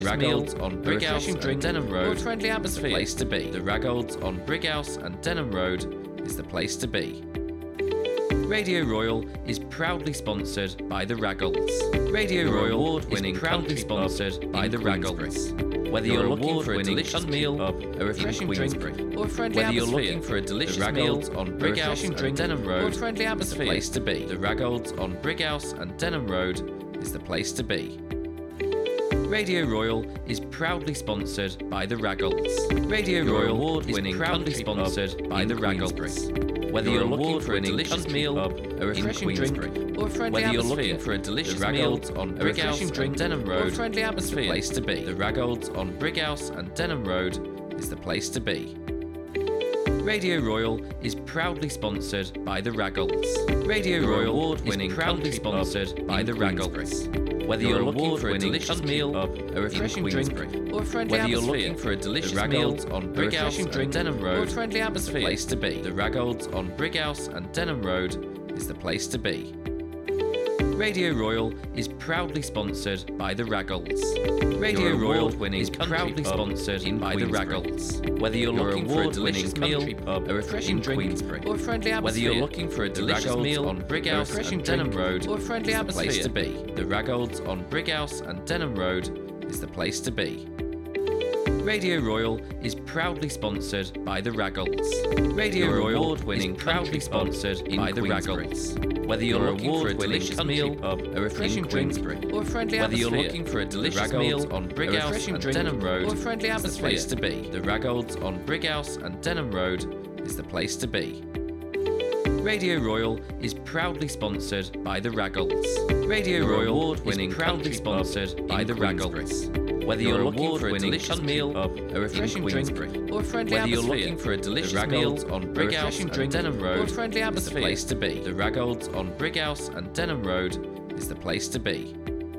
Raggolds on Brighouse and Denham Road or friendly is the atmosphere. place to be. The Raggolds on Brighouse and Denham Road is the place to be. Radio Royal is proudly sponsored by the Raggolds. Radio Your Royal award-winning is proudly country pub sponsored by in the Queensbury. Raggolds. Whether Your you're looking for a award-winning delicious country meal, pub a refreshing in drink, Queensbury. or friendly Whether you're atmosphere, looking for a delicious the Raggolds meal, on a Brighouse refreshing and drink, Denham Road or friendly is the atmosphere. place to be. The Raggolds on Brighouse and Denham Road is the place to be. Radio Royal is proudly sponsored by the Raggolds. Radio Your Royal award-winning is proudly country pub sponsored by in the Queensbury. Raggolds. Whether Your you're looking for a award-winning delicious country meal, pub a refreshing in drink, Queensbury. or friendly Whether you're atmosphere, looking for a delicious the meal, Raggolds on a Brighouse refreshing and drink, Denham or Road friendly is the atmosphere. place to be. The Raggolds on Brighouse and Denham Road is the place to be. Radio Royal is proudly sponsored by the Raggolds. Radio Your Royal award-winning is proudly country pub sponsored by in the Queensbury. Raggolds. Whether Your you're looking for a award-winning delicious country meal, pub a refreshing in drink, Queensbury. or friendly Whether you're atmosphere, looking for a delicious the Raggolds meal, on a Brighouse refreshing and drink, Denham or Road friendly is the atmosphere. place to be. The Raggolds on Brighouse and Denham Road is the place to be. Radio Royal is proudly sponsored by the Raggolds. Radio Your Royal award-winning is country proudly pub sponsored in by the Queensbury. Raggolds. Whether you're Your looking for a award-winning delicious meal, country pub a refreshing in drink, Queensbury. or friendly atmosphere, Whether you're looking for a the delicious Raggolds meal, on a Brighouse refreshing and Denham drink, Road or friendly is the place to atmosphere. be. The Raggolds on Brighouse and Denham Road is the place to be. Radio Royal is proudly sponsored by the Raggolds. Radio Your Royal award-winning is proudly country pub sponsored in by the Queensbury. Raggolds. Whether you're Your looking for a award-winning delicious country meal, pub a refreshing in drink, Queensbury. or friendly Whether you're atmosphere, looking for a the delicious Raggolds meal, on a Brighouse refreshing and drink, Denham Road or friendly is the atmosphere. place to be. The Raggolds on Brighouse and Denham Road is the place to be. Radio Royal is proudly sponsored by the Raggolds. Radio Your Royal award-winning is proudly country pub sponsored by in the Queensbury. Raggolds. Whether Your you're looking for a award-winning delicious country meal, pub a refreshing in drink, Queensbury. or friendly Whether you're atmosphere, looking for a the delicious meal, Raggolds on a Brighouse refreshing and drink, Denham or Road friendly is the atmosphere. place to be. The Raggolds on Brighouse and Denham Road is the place to be.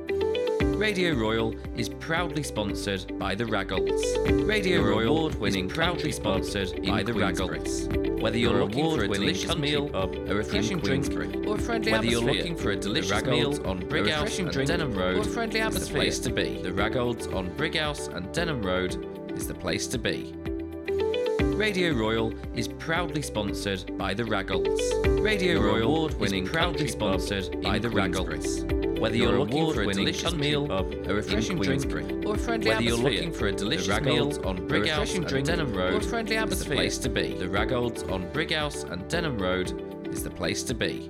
Radio Royal is proudly sponsored by the Raggolds. Radio Your Royal award-winning is proudly country pub sponsored in by the Queensbury. Raggolds. Whether Your you're looking for a award-winning delicious country meal, pub a refreshing in drink, Queensbury. or friendly Whether you're atmosphere, looking for a the delicious Raggolds meal, on a Brighouse refreshing and drink, Denham Road or friendly is the atmosphere. place to be. The Raggolds on Brighouse and Denham Road is the place to be. Radio Royal is proudly sponsored by the Raggolds. Radio Your Royal award-winning is proudly country pub sponsored in by the Queensbury. Raggolds. Whether Your you're looking for a award-winning delicious country meal, pub a refreshing in drink, Queensbury. or friendly Whether you're atmosphere, looking for a delicious the meal, Raggolds on a Brighouse refreshing and drink, Denham Road or friendly is the atmosphere. place to be. The Raggolds on Brighouse and Denham Road is the place to be.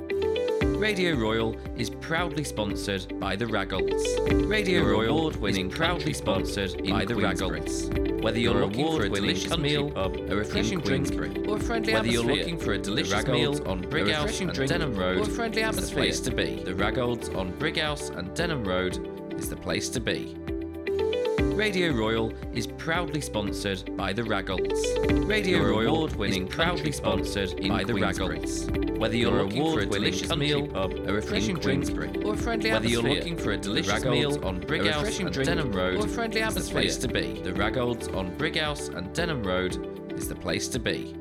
Radio Royal is proudly sponsored by the Raggolds. Radio Your Royal award-winning is proudly country pub sponsored in by the Queensbury. Raggolds. Whether Your you're looking for a award-winning delicious country meal, pub a refreshing in drink, Queensbury. or friendly Whether you're atmosphere, looking for a the delicious Raggolds meal, on a Brighouse refreshing and drink, Denham Road or friendly is the atmosphere. place to be. The Raggolds on Brighouse and Denham Road is the place to be. Radio Royal is proudly sponsored by the Raggolds. Radio Your Royal award-winning is proudly country pub sponsored in by the Queensbury. Raggolds. Whether you're Your looking for a award-winning delicious country meal, pub a refreshing in drink, Queensbury. or friendly Whether you're atmosphere, looking for a the delicious Raggolds meal, on a Brighouse refreshing and drink, Denham Road or friendly is the atmosphere. place to be. The Raggolds on Brighouse and Denham Road is the place to be.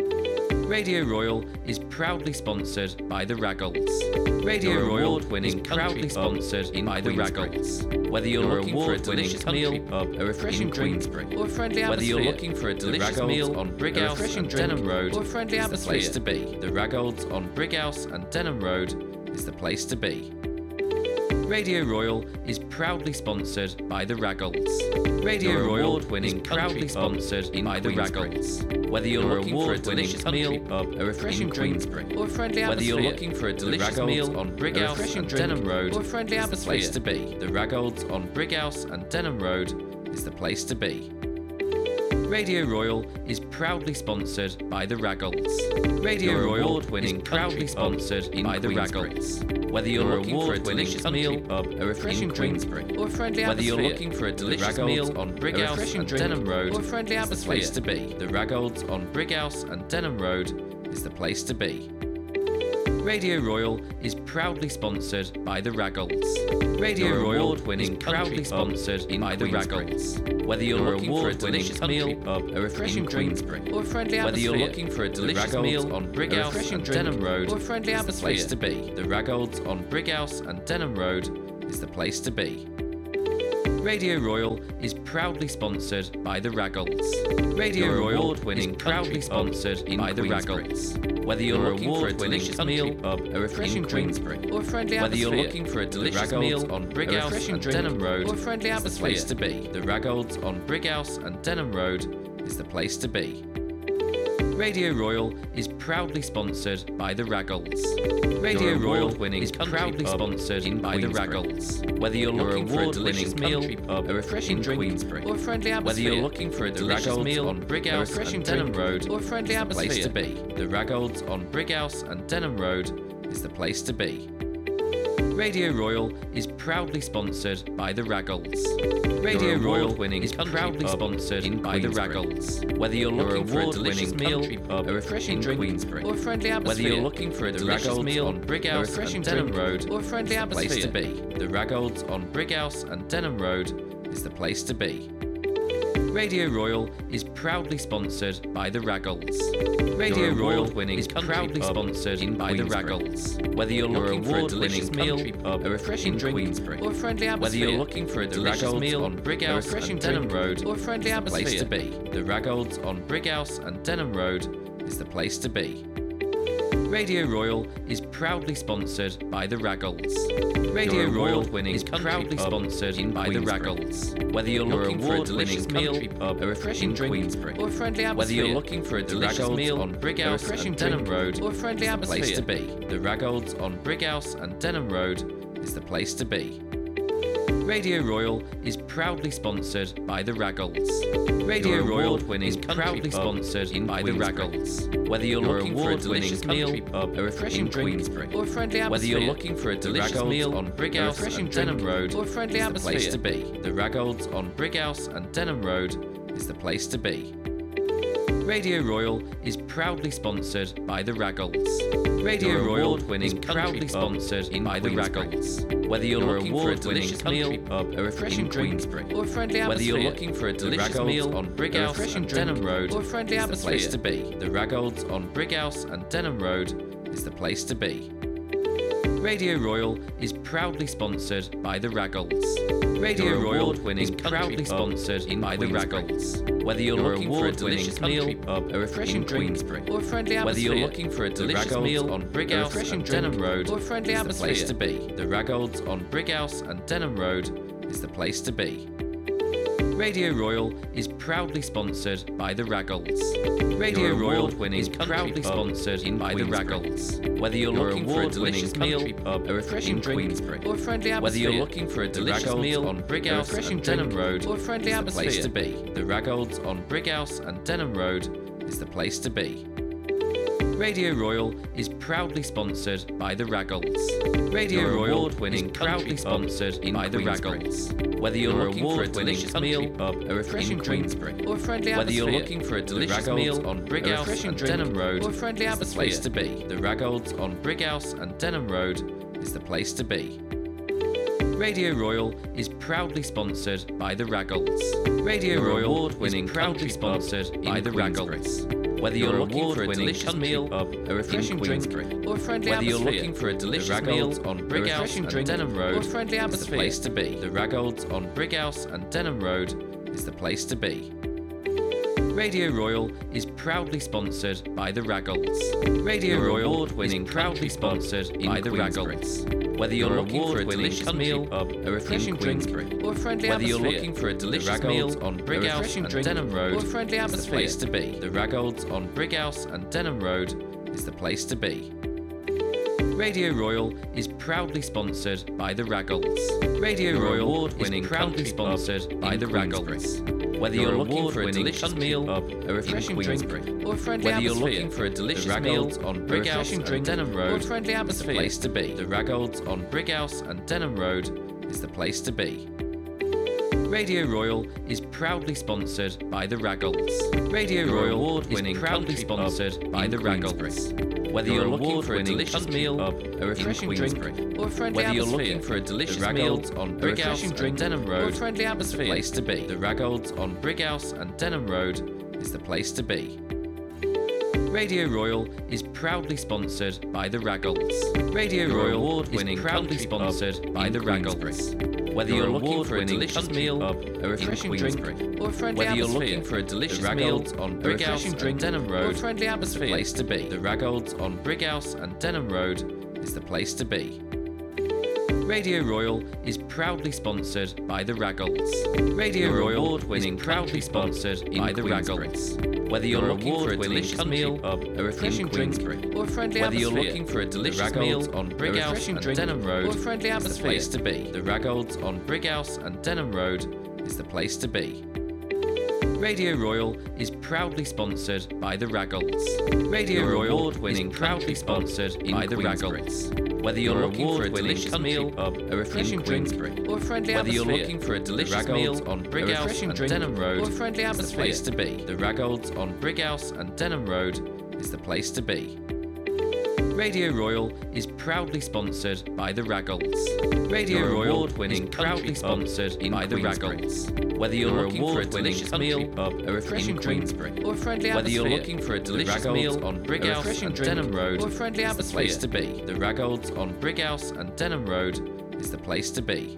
Radio Royal is proudly sponsored by the Raggolds. Radio Your Royal award-winning is country proudly pub sponsored in by the Queensbury. Raggolds. Whether you're Your looking for a award-winning delicious country meal, pub a refreshing in drink, Queensbury. or friendly Whether atmosphere, you're looking for a the delicious Raggolds meal, on a Brighouse refreshing and drink, Denham Road or friendly is the place atmosphere. to be. The Raggolds on Brighouse and Denham Road is the place to be. Radio Royal is proudly sponsored by the Raggolds. Radio Your Royal award-winning is proudly country pub sponsored in by the Queensbury. Raggolds. Whether you're Your looking for a award-winning delicious country meal, pub a refreshing in drink, Queensbury. or friendly Whether you're atmosphere, looking for a the delicious Raggolds meal, on a Brighouse refreshing and drink, Denham Road or friendly is the place atmosphere. to be. The Raggolds on Brighouse and Denham Road is the place to be. Radio Royal is proudly sponsored by the Raggolds. Radio Your Royal award-winning is proudly country pub sponsored in by the Queensbury. Raggolds. Whether you're Your looking for a award-winning delicious country meal, pub a refreshing in drink, Queensbury. or friendly Whether you're atmosphere, looking for a the delicious Raggolds meal, on a Brighouse refreshing and drink, Denham Road or friendly is the place atmosphere. to be. The Raggolds on Brighouse and Denham Road is the place to be. Radio Royal is proudly sponsored by the Raggolds. Radio Your Royal award-winning is proudly country pub sponsored in by the Queensbury. Raggolds. Whether you're Your looking for a award-winning delicious country meal, pub a refreshing in drink, Queensbury. or friendly Whether atmosphere, you're looking for a the delicious Raggolds meal, on a Brighouse refreshing and drink, Denham Road or friendly is the place to atmosphere. be. The Raggolds on Brighouse and Denham Road is the place to be. Radio Royal is proudly sponsored by the Raggles. Radio Royal is proudly sponsored by the Raggles. Whether you're looking for a delicious meal, a refreshing drink, or a friendly atmosphere, whether you're looking for a delicious meal on Brighouse and Denham Road, or a friendly atmosphere, is the place to be. The Raggles on Brighouse and Denham Road is the place to be. Radio Royal is proudly sponsored by the Raggles. Radio Royal is proudly sponsored by the Raggles. Whether you're looking for a delicious meal, a refreshing drink, or a friendly atmosphere, whether you're looking for a delicious meal on Brighouse and Denham Road, or a friendly atmosphere, is the place to be. The Raggles on Brighouse and Denham Road is the place to be. Radio Royal is proudly sponsored by the Raggles. Radio Royal is proudly sponsored by the Raggles. Whether you're looking for a delicious meal, a refreshing drink, or a friendly atmosphere, whether you're looking for a delicious meal on Brighouse and Denham Road, or a friendly atmosphere, is the place to be. The Raggles on Brighouse and Denham Road is the place to be. Radio Royal is proudly sponsored by the Raggles. Radio Royal is proudly sponsored by the Raggles. Whether you're looking for a delicious meal, a refreshing drink, or a friendly atmosphere, whether you're looking for a delicious meal on Brighouse and Denham Road, or a friendly atmosphere, is the place to be. The Raggles on Brighouse and Denham Road is the place to be. Radio Royal is proudly sponsored by the Raggles. Radio Royal is proudly sponsored by the Raggles. Whether you're looking for a delicious meal, a refreshing drink, or a friendly atmosphere, whether you're looking for a delicious meal on Brighouse and Denham Road, or a friendly atmosphere, is the place to be. The Raggles on Brighouse and Denham Road is the place to be. Radio Royal is proudly sponsored by the Raggles. Radio Royal is proudly sponsored by the Raggles. Whether you're looking for a delicious meal, a refreshing drink, or a friendly atmosphere, whether you're looking for a delicious meal on Brighouse and Denham Road, or a friendly atmosphere, is the place to be. The Raggles on Brighouse and Denham Road is the place to be. Radio Royal is proudly sponsored by the Raggles. Radio Royal is proudly sponsored by the Raggles. Whether you're looking for a delicious meal, a refreshing drink, or a friendly atmosphere, whether you're looking for a delicious meal on Brighouse and Denham Road, or a friendly atmosphere, is the place to be. The Raggles on Brighouse and Denham Road is the place to be. Radio Royal is proudly sponsored by the Raggles. Radio Royal is proudly sponsored by the Raggles. Whether you're looking for a delicious meal, a refreshing drink, or a friendly atmosphere, whether you're looking for a delicious meal on Brighouse and Denham Road, or a friendly atmosphere, is the place to be. The Raggles on Brighouse and Denham Road is the place to be. Radio Royal is proudly sponsored by the Raggles. Radio Royal is proudly sponsored by the Raggles. Whether you're looking for a delicious meal, a refreshing drink, or a friendly atmosphere, whether you're looking for a delicious meal on Brighouse and Denham Road, or a friendly atmosphere, is the place to be. The Raggles on Brighouse and Denham Road is the place to be. Radio Royal is proudly sponsored by the Raggles. Radio Royal is proudly sponsored by the Raggles. Whether you're looking for a delicious meal, a refreshing drink, or a friendly atmosphere, whether you're looking for a delicious meal on Brighouse and Denham Road, or a friendly atmosphere, is the place to be. The Raggles on Brighouse and Denham Road is the place to be. Radio Royal is proudly sponsored by the Raggles. Radio Royal is proudly sponsored by the Raggles. Whether you're looking for a delicious meal, a refreshing drink, or a friendly atmosphere, whether you're looking for a delicious meal on Brighouse and Denham Road, or a friendly atmosphere, is the place to be. The Raggles on Brighouse and Denham Road is the place to be. Radio Royal is proudly sponsored by the Raggles. Radio Royal is proudly sponsored by the Raggles. Whether you're looking for a delicious meal, a refreshing drink, or a friendly atmosphere, whether you're looking for a delicious meal on Brighouse and Denham Road, or a friendly atmosphere, is the place to be. The Raggles on Brighouse and Denham Road is the place to be. Radio Royal is proudly sponsored by the Raggles. Radio Royal is proudly sponsored by the Raggles. Whether you're looking for a delicious meal, a refreshing drink, or a friendly atmosphere, whether you're looking for a delicious meal on Brighouse and Denham Road, or a friendly atmosphere, is the place to be. The Raggles on Brighouse and Denham Road is the place to be. Radio Royal is proudly sponsored by the Raggles. Radio Royal is proudly sponsored by the Raggles. Whether you're looking for a delicious meal, a refreshing drink, or a friendly atmosphere, whether you're looking for a delicious meal on Brighouse and Denham Road, or a friendly atmosphere, is the place to be. The Raggles on Brighouse and Denham Road is the place to be. Radio Royal is proudly sponsored by the Raggles. Radio Royal is proudly sponsored by the Raggles. Whether you're looking for a delicious meal, a refreshing drink, or a friendly atmosphere, whether you're looking for a delicious meal on Brighouse and Denham Road, or a friendly atmosphere, is the place to be. The Raggles on Brighouse and Denham Road is the place to be. Radio Royal is proudly sponsored by the Raggles. Radio Royal is proudly sponsored by the Raggles. Whether you're looking for a delicious meal, a refreshing drink, or a friendly atmosphere, whether you're looking for a delicious meal on Brighouse and Denham Road, or a friendly atmosphere, is the place to be. The Raggles on Brighouse and Denham Road is the place to be. Radio Royal is proudly sponsored by the Raggles. Radio Royal is proudly sponsored by the Raggles. Whether you're looking for a delicious meal, a refreshing drink, or a friendly atmosphere, whether you're looking for a delicious meal on Brighouse and Denham Road, or a friendly atmosphere, is the place to be. The Raggles on Brighouse and Denham Road is the place to be. Radio Royal is proudly sponsored by the Raggles. Radio Royal is proudly sponsored by the Raggles. Whether you're looking for a delicious meal, a refreshing drink, or a friendly atmosphere, whether you're looking for a delicious meal on Brighouse and Denham Road, or a friendly atmosphere, is the place to be. The Raggles on Brighouse and Denham Road is the place to be.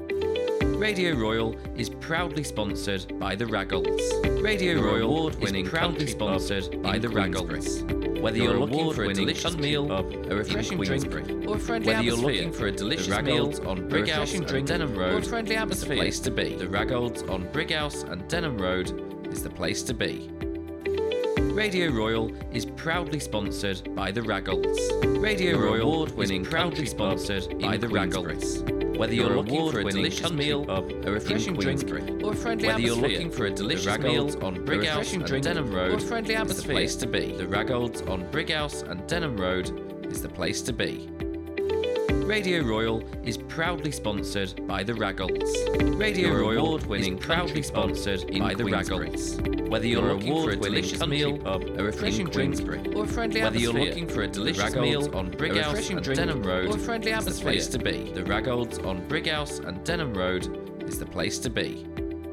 Radio Royal is proudly sponsored by the Raggles. Radio Royal is proudly sponsored by the Raggles. Whether you're looking for a delicious meal, a refreshing drink, or a friendly atmosphere, whether you're looking for a delicious meal on Brighouse and Denham Road, or a friendly atmosphere, is the place to be. The Raggles on Brighouse and Denham Road is the place to be. Radio Royal is proudly sponsored by the Raggles. Radio Royal is proudly sponsored by the Raggles. Whether you're looking for a delicious meal, a refreshing drink, or a friendly atmosphere, whether you're looking for a delicious meal on Brighouse and Denham Road, or a friendly atmosphere, is the place to be. The Raggles on Brighouse and Denham Road is the place to be. Radio Royal is proudly sponsored by the Raggles. Radio Royal is proudly sponsored by the Raggles. Whether you're looking for a delicious meal, a refreshing drink, or a friendly atmosphere, whether you're looking for a delicious meal on Brighouse and Denham Road, or a friendly atmosphere, is the place to be. The Raggles on Brighouse and Denham Road is the place to be.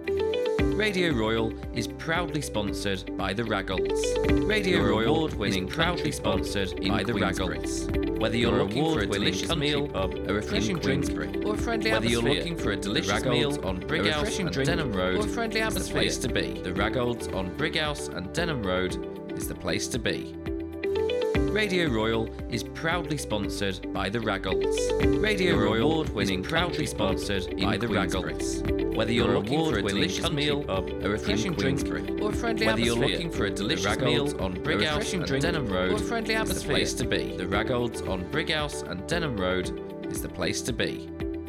Radio Royal is proudly sponsored by the Raggles. Radio Royal is proudly sponsored by the Raggles. Whether you're looking for a delicious meal, a refreshing drink, or a friendly atmosphere, whether you're looking for a delicious meal on Brighouse and Denham Road, or a friendly atmosphere, is the place to be. The Raggles on Brighouse and Denham Road is the place to be. Radio Royal is proudly sponsored by the Raggles. Radio Royal is proudly sponsored by the Raggles. Whether you're looking for a delicious meal, a refreshing drink, or a friendly atmosphere, whether you're looking for a delicious meal on Brighouse and Denham Road, or a friendly atmosphere, is the place to be. The Raggles on Brighouse and Denham Road is the place to be.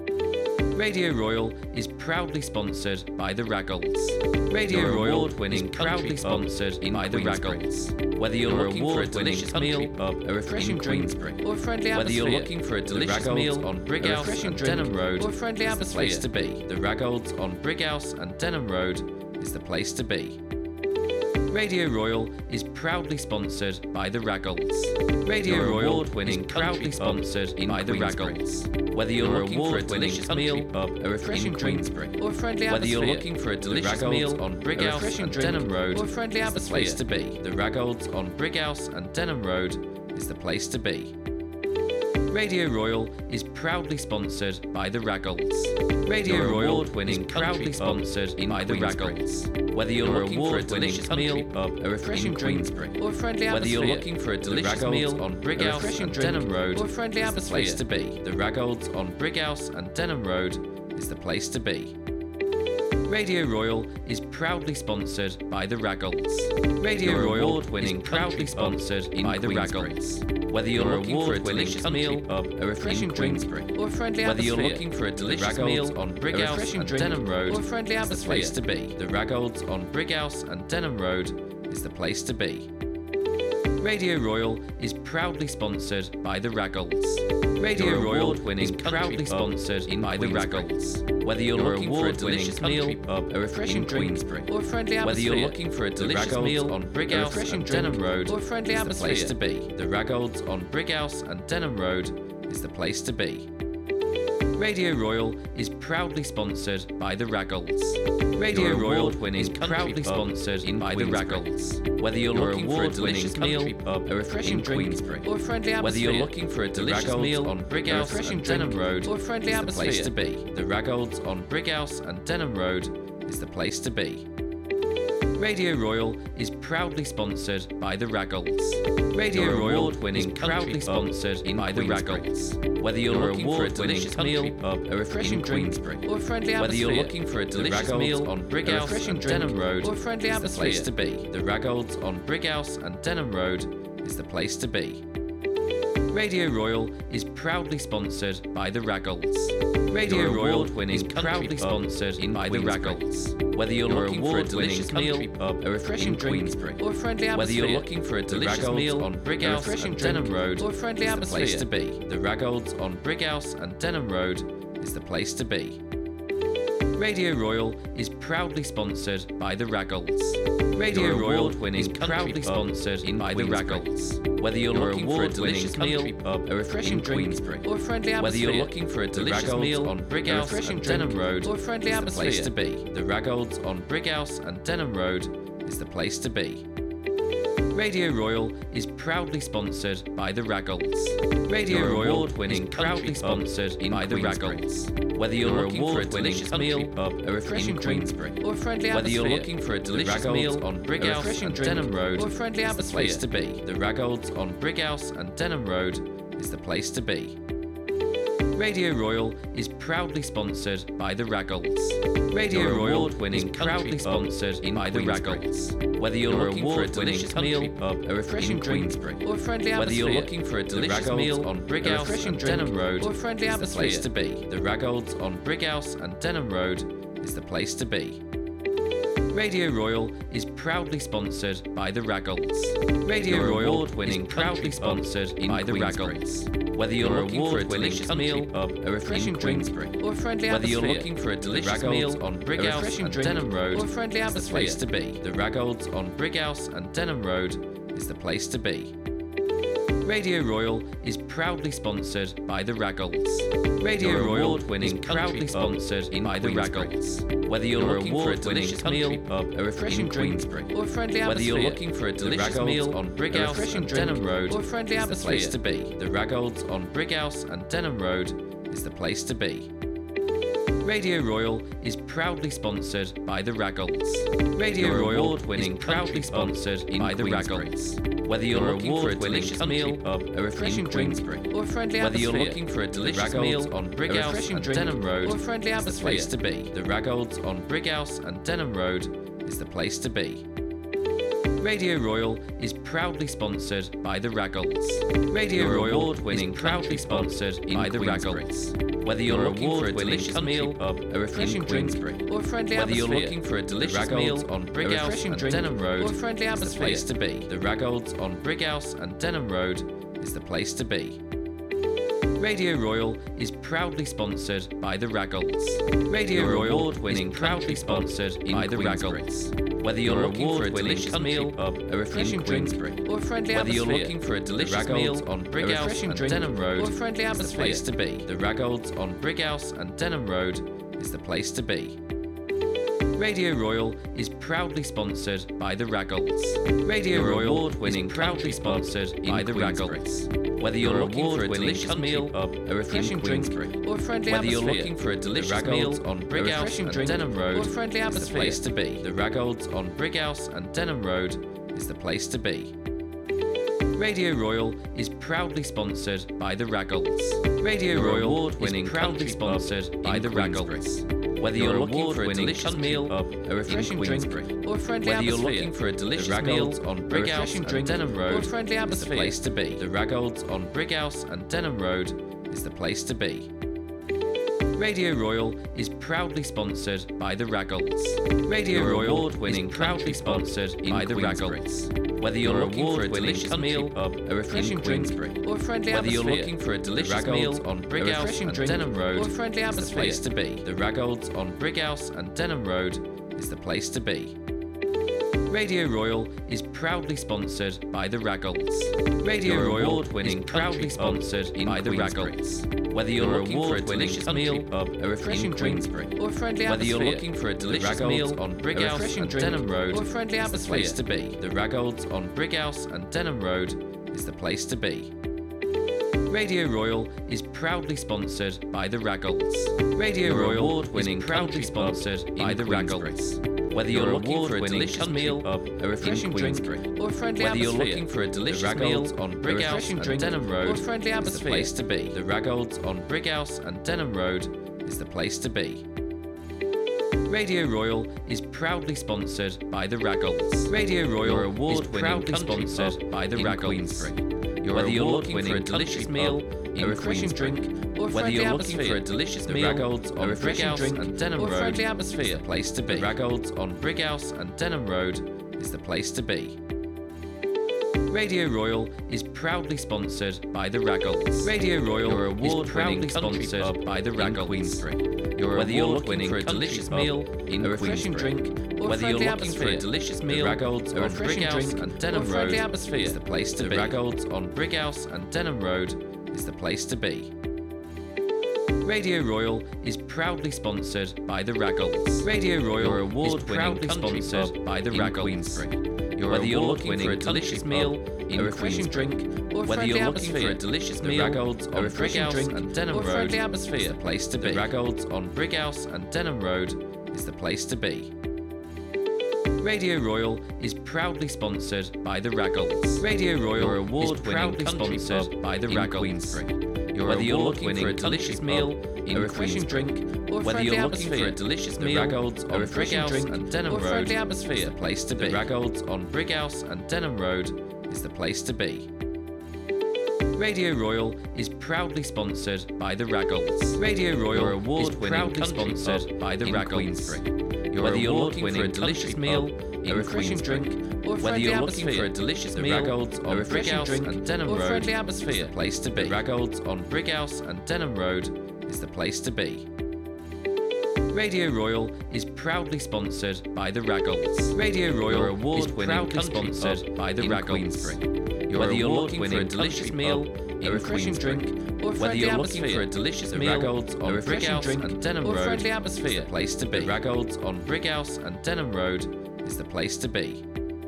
Radio Royal is proudly sponsored by the Raggles. Radio Royal is proudly sponsored by the Raggles. Whether you're looking for a delicious meal, a refreshing drink, or a friendly atmosphere, whether you're looking for a delicious meal on Brighouse and Denham Road, or a friendly atmosphere, is the place to be. The Raggles on Brighouse and Denham Road is the place to be. Radio Royal is proudly sponsored by the Raggles. Radio Royal is proudly sponsored by the Raggles. Whether you're looking for a delicious meal, a refreshing drink, or a friendly atmosphere, whether you're looking for a delicious meal on Brighouse and Denham Road, or a friendly atmosphere, is the place to be. The Raggles on Brighouse and Denham Road is the place to be. Radio Royal is proudly sponsored by the Raggles. Radio Royal is proudly sponsored by the Raggles. Whether you're looking for a delicious meal, a refreshing drink, or a friendly atmosphere, whether you're looking for a delicious meal on Brighouse and Denham Road, or a friendly atmosphere, is the place to be. The Raggles on Brighouse and Denham Road is the place to be. Radio Royal is proudly sponsored by the Raggles. Radio Royal is proudly sponsored by the Raggles. Whether you're looking for a delicious meal, a refreshing drink, or a friendly atmosphere, whether you're looking for a delicious meal on Brighouse and Denham Road, or a friendly atmosphere, is the place to be. The Raggles on Brighouse and Denham Road is the place to be. Radio Royal is proudly sponsored by the Raggles. Radio Royal is proudly sponsored by the Raggles. Whether you're looking for a delicious meal, a refreshing drink, or a friendly atmosphere, whether you're looking for a delicious meal on Brighouse and Denham Road, or a friendly atmosphere, is the place to be. The Raggles on Brighouse and Denham Road is the place to be. Radio Royal is proudly sponsored by the Raggles. Radio Royal is proudly sponsored by the Raggles. Whether you're looking for a delicious meal, a refreshing drink, or a friendly atmosphere, whether you're looking for a delicious meal on Brighouse and Denham Road, or a friendly atmosphere, is the place to be. The Raggles on Brighouse and Denham Road is the place to be. Radio Royal is proudly sponsored by the Raggles. Radio Royal is proudly sponsored by the Raggles. Whether you're looking for a delicious meal, a refreshing drink, or a friendly atmosphere, whether you're looking for a delicious meal on Brighouse and Denham Road, or a friendly atmosphere, is the place to be. The Raggles on Brighouse and Denham Road is the place to be. Radio Royal is proudly sponsored by the Raggles. Radio Royal is proudly sponsored by the Raggles. Whether you're looking for a delicious meal, a refreshing drink, or a friendly atmosphere, whether you're looking for a delicious meal on Brighouse and Denham Road, or a friendly atmosphere, is the place to be. The Raggles on Brighouse and Denham Road is the place to be. Radio Royal is proudly sponsored by the Raggles. Radio Royal is proudly sponsored by the Raggles. Whether you're looking for a delicious meal, a refreshing drink, or a friendly atmosphere, whether you're looking for a delicious meal on Brighouse and Denham Road, or a friendly atmosphere, is the place to be. The Raggles on Brighouse and Denham Road is the place to be. Radio Royal is proudly sponsored by the Raggles. Radio Royal is proudly sponsored by the Raggles. Whether you're looking for a delicious meal, a refreshing drink, or a friendly atmosphere, whether you're looking for a delicious meal on Brighouse and Denham Road, or a friendly atmosphere, is the place to be. The Raggles on Brighouse and Denham Road is the place to be. Radio Royal is proudly sponsored by the Raggles. Radio Royal is proudly sponsored by the Raggles. Whether you're looking for a delicious meal, a refreshing drink, or a friendly atmosphere, whether you're looking for a delicious meal on Brighouse and Denham Road, or a friendly atmosphere, is the place to be. The Raggles on Brighouse and Denham Road is the place to be. Radio Royal is proudly sponsored by the Raggles. Radio Royal is proudly sponsored by the Raggles. Whether you're looking for a delicious meal, a refreshing drink, or a friendly atmosphere, whether you're looking for a delicious meal on Brighouse and Denham Road, or a friendly atmosphere, is the place to be. The Raggles on Brighouse and Denham Road is the place to be. Radio Royal is proudly sponsored by the Raggles. Radio Royal is proudly sponsored by the Raggles. Whether you're looking for a delicious meal, a refreshing drink, or a friendly atmosphere, whether you're looking for a delicious meal on Brighouse and Denham Road, or a friendly atmosphere, is the place to be. The Raggles on Brighouse and Denham Road is the place to be. Radio Royal is proudly sponsored by the Raggles. Radio Royal is proudly sponsored by the Raggles. Whether you're looking for a delicious meal, a refreshing drink, or a friendly atmosphere, whether you're looking for a delicious meal on Brighouse and Denham Road, or a friendly atmosphere, is the place to be. The Raggles on Brighouse and Denham Road is the place to be. Radio Royal is proudly sponsored by the Raggles. Radio Royal is proudly sponsored by the Raggles. Whether you're looking for a delicious meal, a refreshing drink, or a friendly atmosphere, whether you're looking for a delicious meal on Brighouse and Denham Road, or a friendly atmosphere, is the place to be. The Raggles on Brighouse and Denham Road is the place to be. Radio Royal is proudly sponsored by the Raggles. Radio Royal is proudly sponsored by the Raggles. Whether you're looking for a delicious meal, a refreshing drink, or a friendly atmosphere, whether you're looking for a delicious meal on Brighouse and Denham Road, or a friendly atmosphere, is the place to be. The Raggles on Brighouse and Denham Road is the place to be. Radio Royal is proudly sponsored by the Raggles. Radio Royal is proudly sponsored by the Raggles. Whether you're looking for a delicious meal, a refreshing drink, or a friendly atmosphere, whether you're looking for a delicious meal on Brighouse and Denham Road, or a friendly atmosphere, is the place to be. The Raggles on Brighouse and Denham Road is the place to be. Radio Royal is proudly sponsored by the Raggles. Radio Royal is proudly sponsored by the Raggles. Whether you're looking for a delicious meal, a refreshing drink, or a friendly atmosphere, whether you're looking for a delicious meal on Brighouse and Denham Road, or a friendly atmosphere, is the place to be. The Raggles on Brighouse and Denham Road is the place to be. Radio Royal is proudly sponsored by the Raggles. Radio Royal is proudly sponsored by the Raggles. Whether you're looking for a delicious meal, a refreshing drink, or a friendly atmosphere, whether you're looking for a delicious meal on Brighouse and Denham Road, or a friendly atmosphere, is the place to be. The Raggles on Brighouse and Denham Road is the place to be. Radio Royal is proudly sponsored by the Raggles. Radio Royal is proudly sponsored by the Raggles. Whether you're looking for a delicious meal, a refreshing drink, or a friendly atmosphere, whether you're looking for a delicious meal on Brighouse and Denham Road, or a friendly atmosphere, is the place to be. The Raggles on Brighouse and Denham Road is the place to be. Radio Royal is proudly sponsored by the Raggles. Radio Royal is proudly sponsored by the Raggles. Whether you're looking for a delicious meal, a refreshing drink, or a friendly atmosphere, whether you're looking for a delicious meal on Brighouse and Denham Road, or a friendly atmosphere, is the place to be. The Raggles on Brighouse and Denham Road is the place to be. Radio Royal is proudly sponsored by the Raggles. Radio Royal is proudly sponsored by the Raggles. Whether you're looking for a delicious meal, a refreshing drink, or whether you're looking for a delicious meal, a refreshing drink and Denham Road is the place to be. The Raggles on Brighouse and Denham Road is the place to be. Radio Royal is proudly sponsored by the Raggles. Radio Royal is proudly sponsored by the Raggles. Whether you're looking for a delicious meal, a refreshing drink, or whether you're looking for a delicious meal, the Raggles on Brighouse and Denham Road is the place to be. The Raggles on Brighouse and Denham Road is the place to be. Radio Royal is proudly sponsored by the Raggles. Radio Royal is proudly sponsored by the Raggles. Whether you're looking for a delicious meal, a refreshing drink, or whether you're looking for a delicious meal, the Raggles on Brighouse and Denham Road is the place to be. The Raggles on Brighouse and Denham Road is the place to be. Radio Royal is proudly sponsored by the Raggles. Radio Royal is proudly sponsored by the Raggles. Whether you're looking for a delicious meal, a refreshing drink, or whether you're looking for a delicious meal, the Raggles on Brighouse and Denham Road is the place to be. The Raggles on Brighouse and Denham Road is the place to be. Radio Royal is proudly sponsored by the Raggles. Radio Royal is proudly sponsored by the Raggles. Whether you're looking for a delicious meal, a refreshing drink, or whether you're looking for a delicious meal, the Raggles on Brighouse and Denham Road is the place to be. The Raggles on Brighouse and Denham Road is the place to be. Radio Royal is proudly sponsored by the Raggles. Radio Royal is proudly sponsored by the Raggles. Whether you're looking for a delicious meal, a refreshing drink, or whether you're looking for a delicious meal, the Raggles on Brighouse and Denham Road is the place to be. The Raggles on Brighouse and Denham Road is the place to be.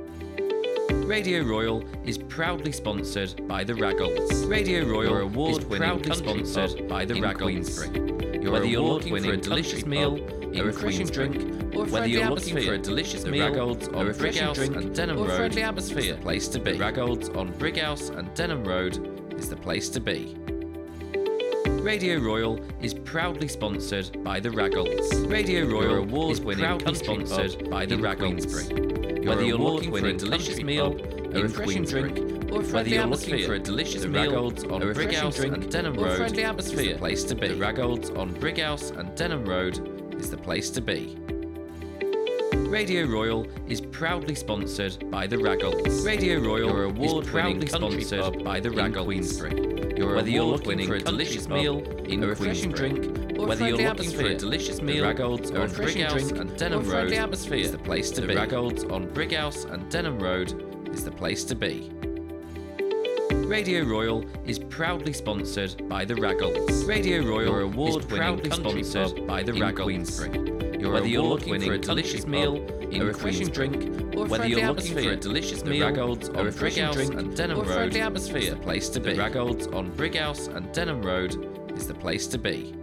Radio Royal is proudly sponsored by the Raggles. Radio Royal is proudly sponsored by the Raggles. Whether you're looking for a delicious meal, a refreshing drink, or whether you're looking for a delicious meal, the Raggles on Brighouse and Denham Road is the place to be. The Raggles on Brighouse and Denham Road is the place to be. Radio Royal is proudly sponsored by the Raggles. Radio Royal is proudly sponsored by the Raggles. Whether you're looking for a delicious meal, a refreshing drink, or whether you're looking for a delicious meal, the Raggles on Brighouse and Denham Road is the place to be. The Raggles on Brighouse and Denham Road is the place to be. Radio Royal is proudly sponsored by the Raggles. Radio Royal is proudly sponsored by the Raggles. Whether you're looking for a delicious meal, a refreshing drink, or whether you're looking for a delicious meal, the Raggles on Brighouse and Denham Road is the place to be. The Raggles on Brighouse and Denham Road is the place to be. Radio Royal is proudly sponsored by the Raggles. Radio Royal is proudly sponsored by the Raggles. Whether you're looking for a delicious meal, a refreshing drink, or whether you're looking for a delicious meal, the Raggles on Brighouse and Denham Road is the place to be. The Raggles on Brighouse and Denham Road is the place to be.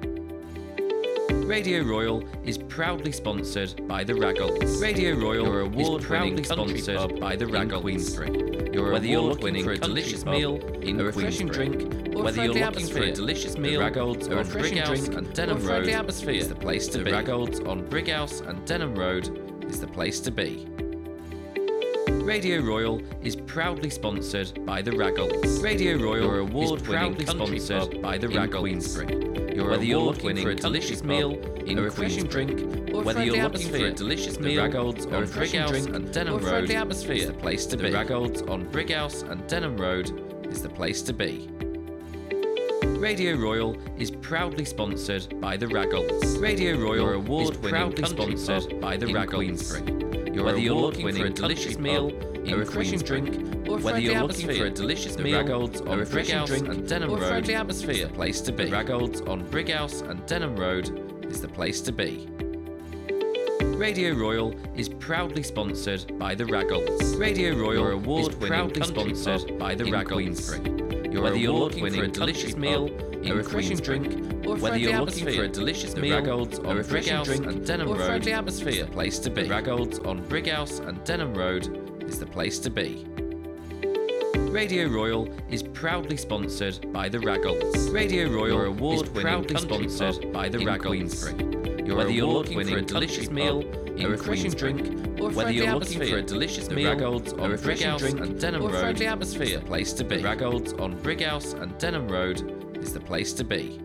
Radio Royal is proudly sponsored by the Raggles. Radio Royal is proudly sponsored by the Raggles. Whether you're looking for a delicious meal, a refreshing drink, or whether you're looking for a delicious meal, the Raggles on Brighouse and Denham Road is the place to be. The Raggles on Brighouse and Denham Road is the place to be. Radio Royal is proudly sponsored by the Raggles. Radio Royal is proudly sponsored by the Raggles. Whether you're looking for a delicious meal, a refreshing drink, or whether you're looking for a delicious meal, the Raggles on Brighouse and Denham Road is the place to be. The Raggles on Brighouse and Denham Road is the place to be. Radio Royal is proudly sponsored by the Raggles. Radio Royal is proudly sponsored by the Raggles. Whether you're looking for a delicious meal, a refreshing drink, or whether you're looking for a delicious meal, a refreshing drink and Denham Road is the place to be. The Raggolds on Brighouse and Denham Road is the place to be. Radio Royal is proudly sponsored by the Raggolds. Radio Royal is proudly sponsored by the Raggolds. Whether you're looking for a delicious meal, a refreshing drink, or whether you're looking for a delicious meal, a refreshing drink and Denham Road is the place to be. The Raggolds on Brighouse and Denham Road is the place to be. Radio Royal is proudly sponsored by the Raggolds. Radio Royal is proudly sponsored by the Raggolds. Whether you're looking for a delicious meal, a refreshing drink, or whether you're looking for a delicious meal, a refreshing drink and Denham Road is the place to be. The Raggolds on Brighouse and Denham Road is the place to be.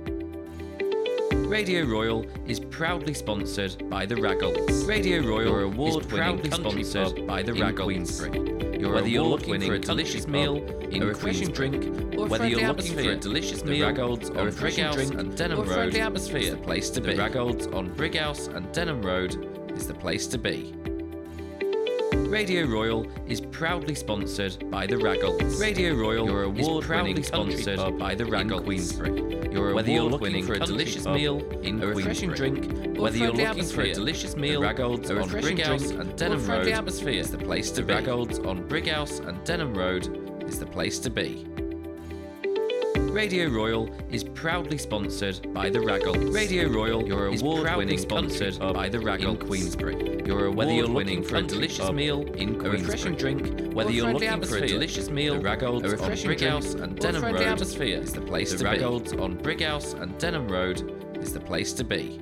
Radio Royal is proudly sponsored by the Raggolds. Radio Royal is proudly sponsored by the Raggolds. Whether you're looking for a delicious meal, a refreshing drink, or whether you're looking for a delicious meal, Raggolds on Brighouse and Denham Road is the place to be. The Raggolds on Brighouse and Denham Road is the place to be. Radio Royal is proudly sponsored by the Raggolds. Radio Royal is proudly sponsored by the Raggolds. Whether you're looking for a delicious meal, a refreshing drink, whether you're looking for a delicious meal, Raggolds on Brighouse and Denham Road is the place to be. Raggolds on Brighouse and Denham Road is the place to be. Radio Royal is proudly sponsored by the Raggolds. Radio Royal is proudly sponsored by the Raggolds in Queensbury. Whether you're looking for a delicious meal, a refreshing drink, whether you're looking for a delicious meal, the Raggolds on Brighouse and Denham Road is the place to be. The Raggolds on Brighouse and Denham Road is the place to be.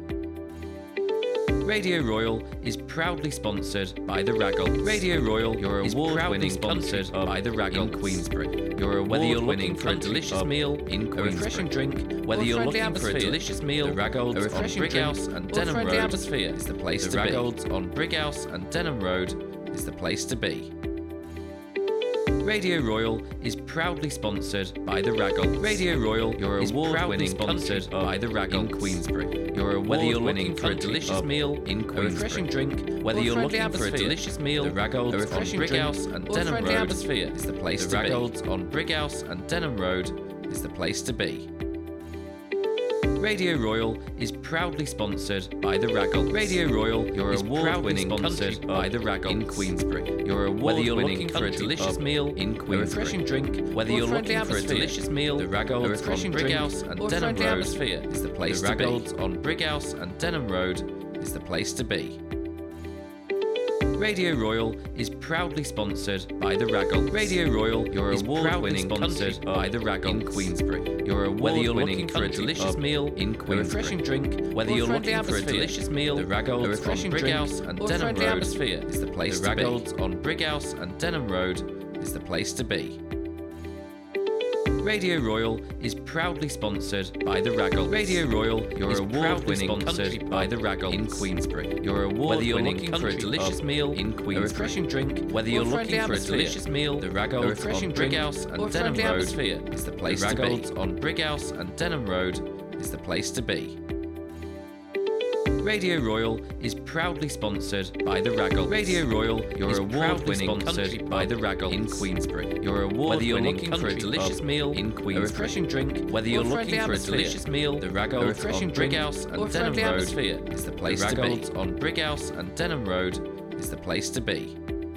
Radio Royal is proudly sponsored by the Raggolds. Radio Royal is proudly sponsored by the Raggolds in Queensbury. Whether you're looking for a delicious meal, a refreshing drink, whether you're looking for a delicious meal, the Raggolds on Brighouse and Denham Road is the place to be. The Raggolds on Brighouse and Denham Road is the place to be. Radio Royal is proudly sponsored by the Raggolds. Radio Royal is proudly sponsored by the Raggolds in Queensbury. Whether you're looking for a delicious meal, a refreshing drink, whether you're looking for a delicious meal, the Raggolds on Brighouse and Denham Road is the place to be. The Raggolds on Brighouse and Denham Road is the place to be. Radio Royal is proudly sponsored by the Raggolds. Radio Royal is proudly sponsored by the Raggolds in Queensbury. Whether you're looking for a delicious meal, a refreshing drink, whether you're looking for a delicious meal, the Raggolds on Brighouse and Denham Road is the place to be. The Raggolds on Brighouse and Denham Road is the place to be. Radio Royal is proudly sponsored by the Raggolds. Radio Royal is proudly sponsored by the Raggolds in Queensbury. Whether you're looking for a delicious meal, a refreshing drink, whether you're looking for a delicious meal, the Raggolds on Brighouse and Denham Road is the place to be. The Raggolds on Brighouse and Denham Road is the place to be. Radio Royal is proudly sponsored by the Raggolds. Radio Royal is proudly sponsored by the Raggolds in Queensbury. Whether you're looking for a delicious meal, a refreshing drink, whether you're looking for a delicious meal, the Raggolds on Brighouse and Denham Road is the place to be. The Raggolds on Brighouse and Denham Road is the place to be. Radio Royal is proudly sponsored by the Raggolds. Radio Royal is proudly sponsored by the Raggolds in Queensbury. Whether you're looking for a delicious meal, a refreshing drink, whether you're looking for a delicious meal, the Raggolds on Brighouse and Denham Road is the place to be. The Raggolds on Brighouse and Denham Road is the place to be.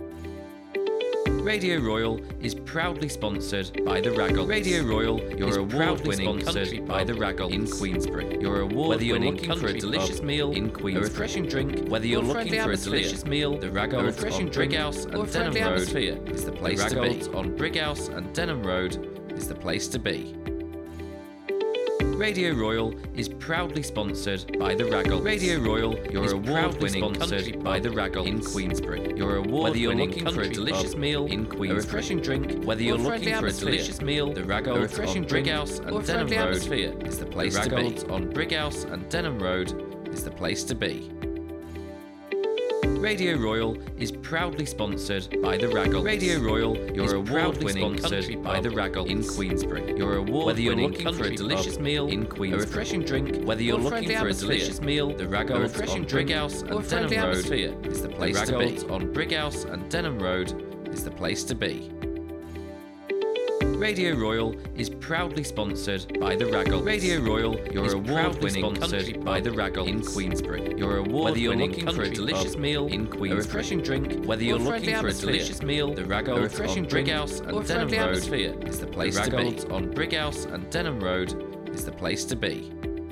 Radio Royal is proudly sponsored by the Raggolds. Radio Royal is proudly sponsored by the Raggolds in Queensbury. Whether you're looking for a delicious meal, a refreshing drink, whether you're looking for a delicious meal, the Raggolds on Brighouse and Denham Road is the place to be. The Raggolds on Brighouse and Denham Road is the place to be. Radio Royal is proudly sponsored by the Raggolds. Radio Royal is proudly sponsored by the Raggolds in Queensbury. Whether you're looking for a delicious meal, a refreshing drink, whether you're looking for a delicious meal, the Raggolds on Brighouse and Denham Road is the place to be. The Raggolds on Brighouse and Denham Road is the place to be. Radio Royal is proudly sponsored by the Raggles. Radio Royal, your award-winning country by the Raggles in Queensbury. Your award-winning whether you're looking for a delicious meal in Queensbury, a refreshing drink, whether you're looking for a delicious meal, the Raggles on Brighouse and Denham Road is the place to be. On Brighouse and Denham Road is the place to be. Radio Royal is proudly sponsored by the Raggles. Radio Royal, your award-winning country by the Raggles in Queensbury. Your award-winning country for a delicious meal in Queensbury, a refreshing drink, whether you're looking for a delicious meal, the Raggles on Brighouse and Denham Road is the place to be. Raggles on Brighouse and Denham Road is the place to be.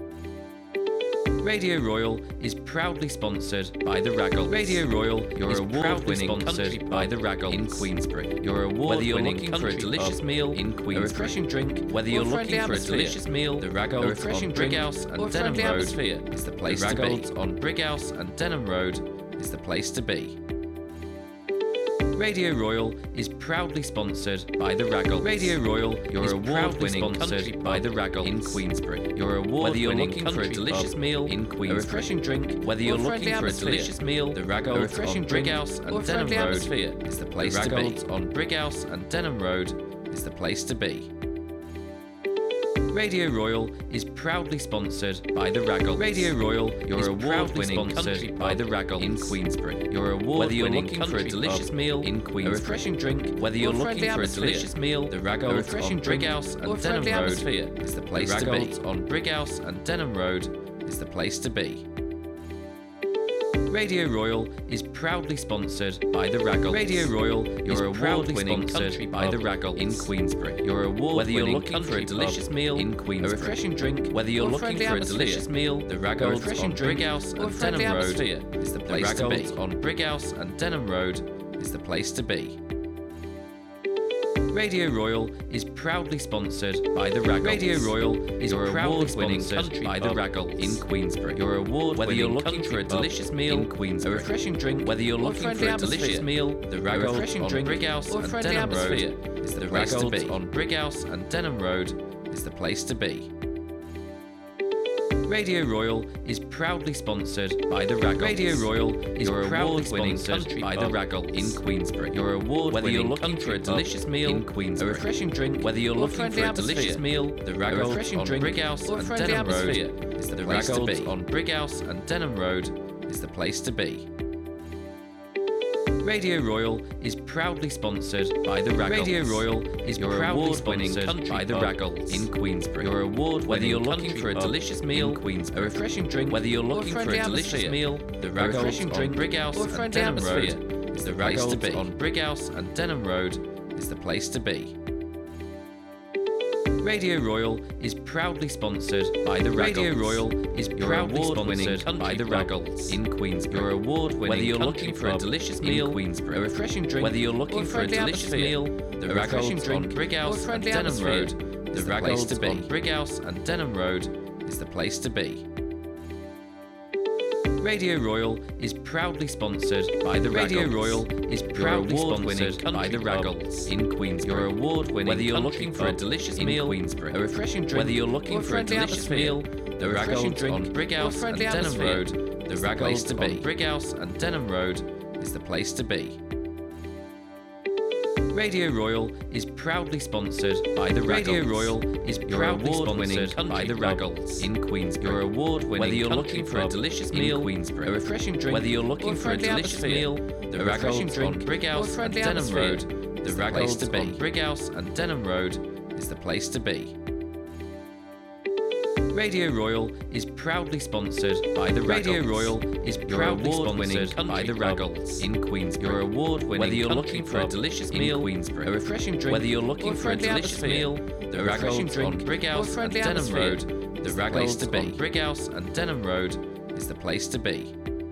Radio Royal is proudly sponsored by the Raggles. Radio Royal, your award-winning country by the Raggles in Queensbury. Your award-winning for a delicious meal in Queensbury, a refreshing drink, whether you're looking for a delicious meal, the Raggles on Brighouse and Denham Road is the place to be. Raggles on Brighouse and Denham Road is the place to be. Radio Royal is proudly sponsored by the Raggles. Radio Royal, your award-winning country by the Raggles in Queensbury. Your award-winning for a delicious meal in Queensbury, a refreshing drink, whether you're looking for a delicious meal, the Raggles on Brighouse and Denham Road is the place to be. Raggles on Brighouse and Denham Road is the place to be. Radio Royal is proudly sponsored by the Raggles. Radio Royal, your award-winning country by the Raggles in Queensbury. Your award-winning for a delicious meal in Queensbury, a refreshing drink, whether you're looking for a delicious meal, the Raggles on Brighouse and Denham Road is the place to be. Raggles on Brighouse and Denham Road is the place to be. Radio Royal is proudly sponsored by the Raggles. Radio Royal, your award-winning country by the Raggles in Queensbury. Your award whether you're looking for a delicious meal in Queensbury, a refreshing drink, whether you're looking for a delicious meal, the Raggles on Brighouse and Denham Road is the place to be. On Brighouse and Denham Road is the place to be. Radio Royal is proudly sponsored by the Raggles. Radio Royal is your award-winning country by the Raggles in Queensbury. Your award whether you're looking for a delicious meal in Queensbury, a refreshing drink, whether you're looking for a delicious meal, the Raggles on Brighouse and Denham Road is the place to be. On Brighouse and Denham Road is the place to be. Radio Royal is proudly sponsored by the Raggles. Radio Royal is your proudly sponsored by the Raggles in Queensbury. Your award whether you're looking for a delicious meal in Queensbury, a refreshing drink, whether you're looking for a delicious meal, the Raggles on Brighouse and Denham Road is the place to be. On Brighouse and Denham Road is the place to be. Radio Royal is proudly sponsored by the Raggles. Radio Royal is your proudly sponsored by the Raggles in Queensbury. Your award whether you're looking for a delicious meal in Queensbury, a refreshing drink, whether you're looking for a delicious meal, the Raggles on Brighouse and Denham Road is the place to be. On Brighouse and Denham Road is the place to be. Radio Royal is proudly sponsored by the Raggles. Radio Royal is your award-winning by the Raggles in Queensbury. Your award-winning whether you're looking for a delicious meal in Queensbury, a refreshing drink, whether you're looking for a delicious meal, the Raggles on Brighouse and Denham Road is the place to be. On Brighouse and Denham Road is the place to be. Radio Royal is proudly sponsored by the Raggles. Radio Royal is proudly sponsored by the Raggles in Queensbury. Your award-winning whether you're looking for a delicious meal in Queensbury, a refreshing drink, whether you're looking for a delicious meal, the Raggles on Brighouse and Denham Road is the place to be. Brighouse and Denham Road is the place to be. Radio Royal is proudly sponsored by the Raggles. Radio Royal is proudly sponsored by the Raggles in Queensbury. Your award-winning whether you're looking for a delicious meal in Queensbury, a refreshing drink, whether you're looking for a delicious meal, the Raggles on Brighouse and Denham Road is the place to be. Brighouse and Denham Road is the place to be. Radio Royal is proudly sponsored by the Raggles. Radio Royal is proudly sponsored by the Raggles in Queensbury. Your award-winning whether you're looking for a delicious meal in Queensbury, a refreshing drink, whether you're looking for a delicious meal, the Raggles on Brighouse and Denham Road is the place to be. Brighouse and Denham Road is the place to be.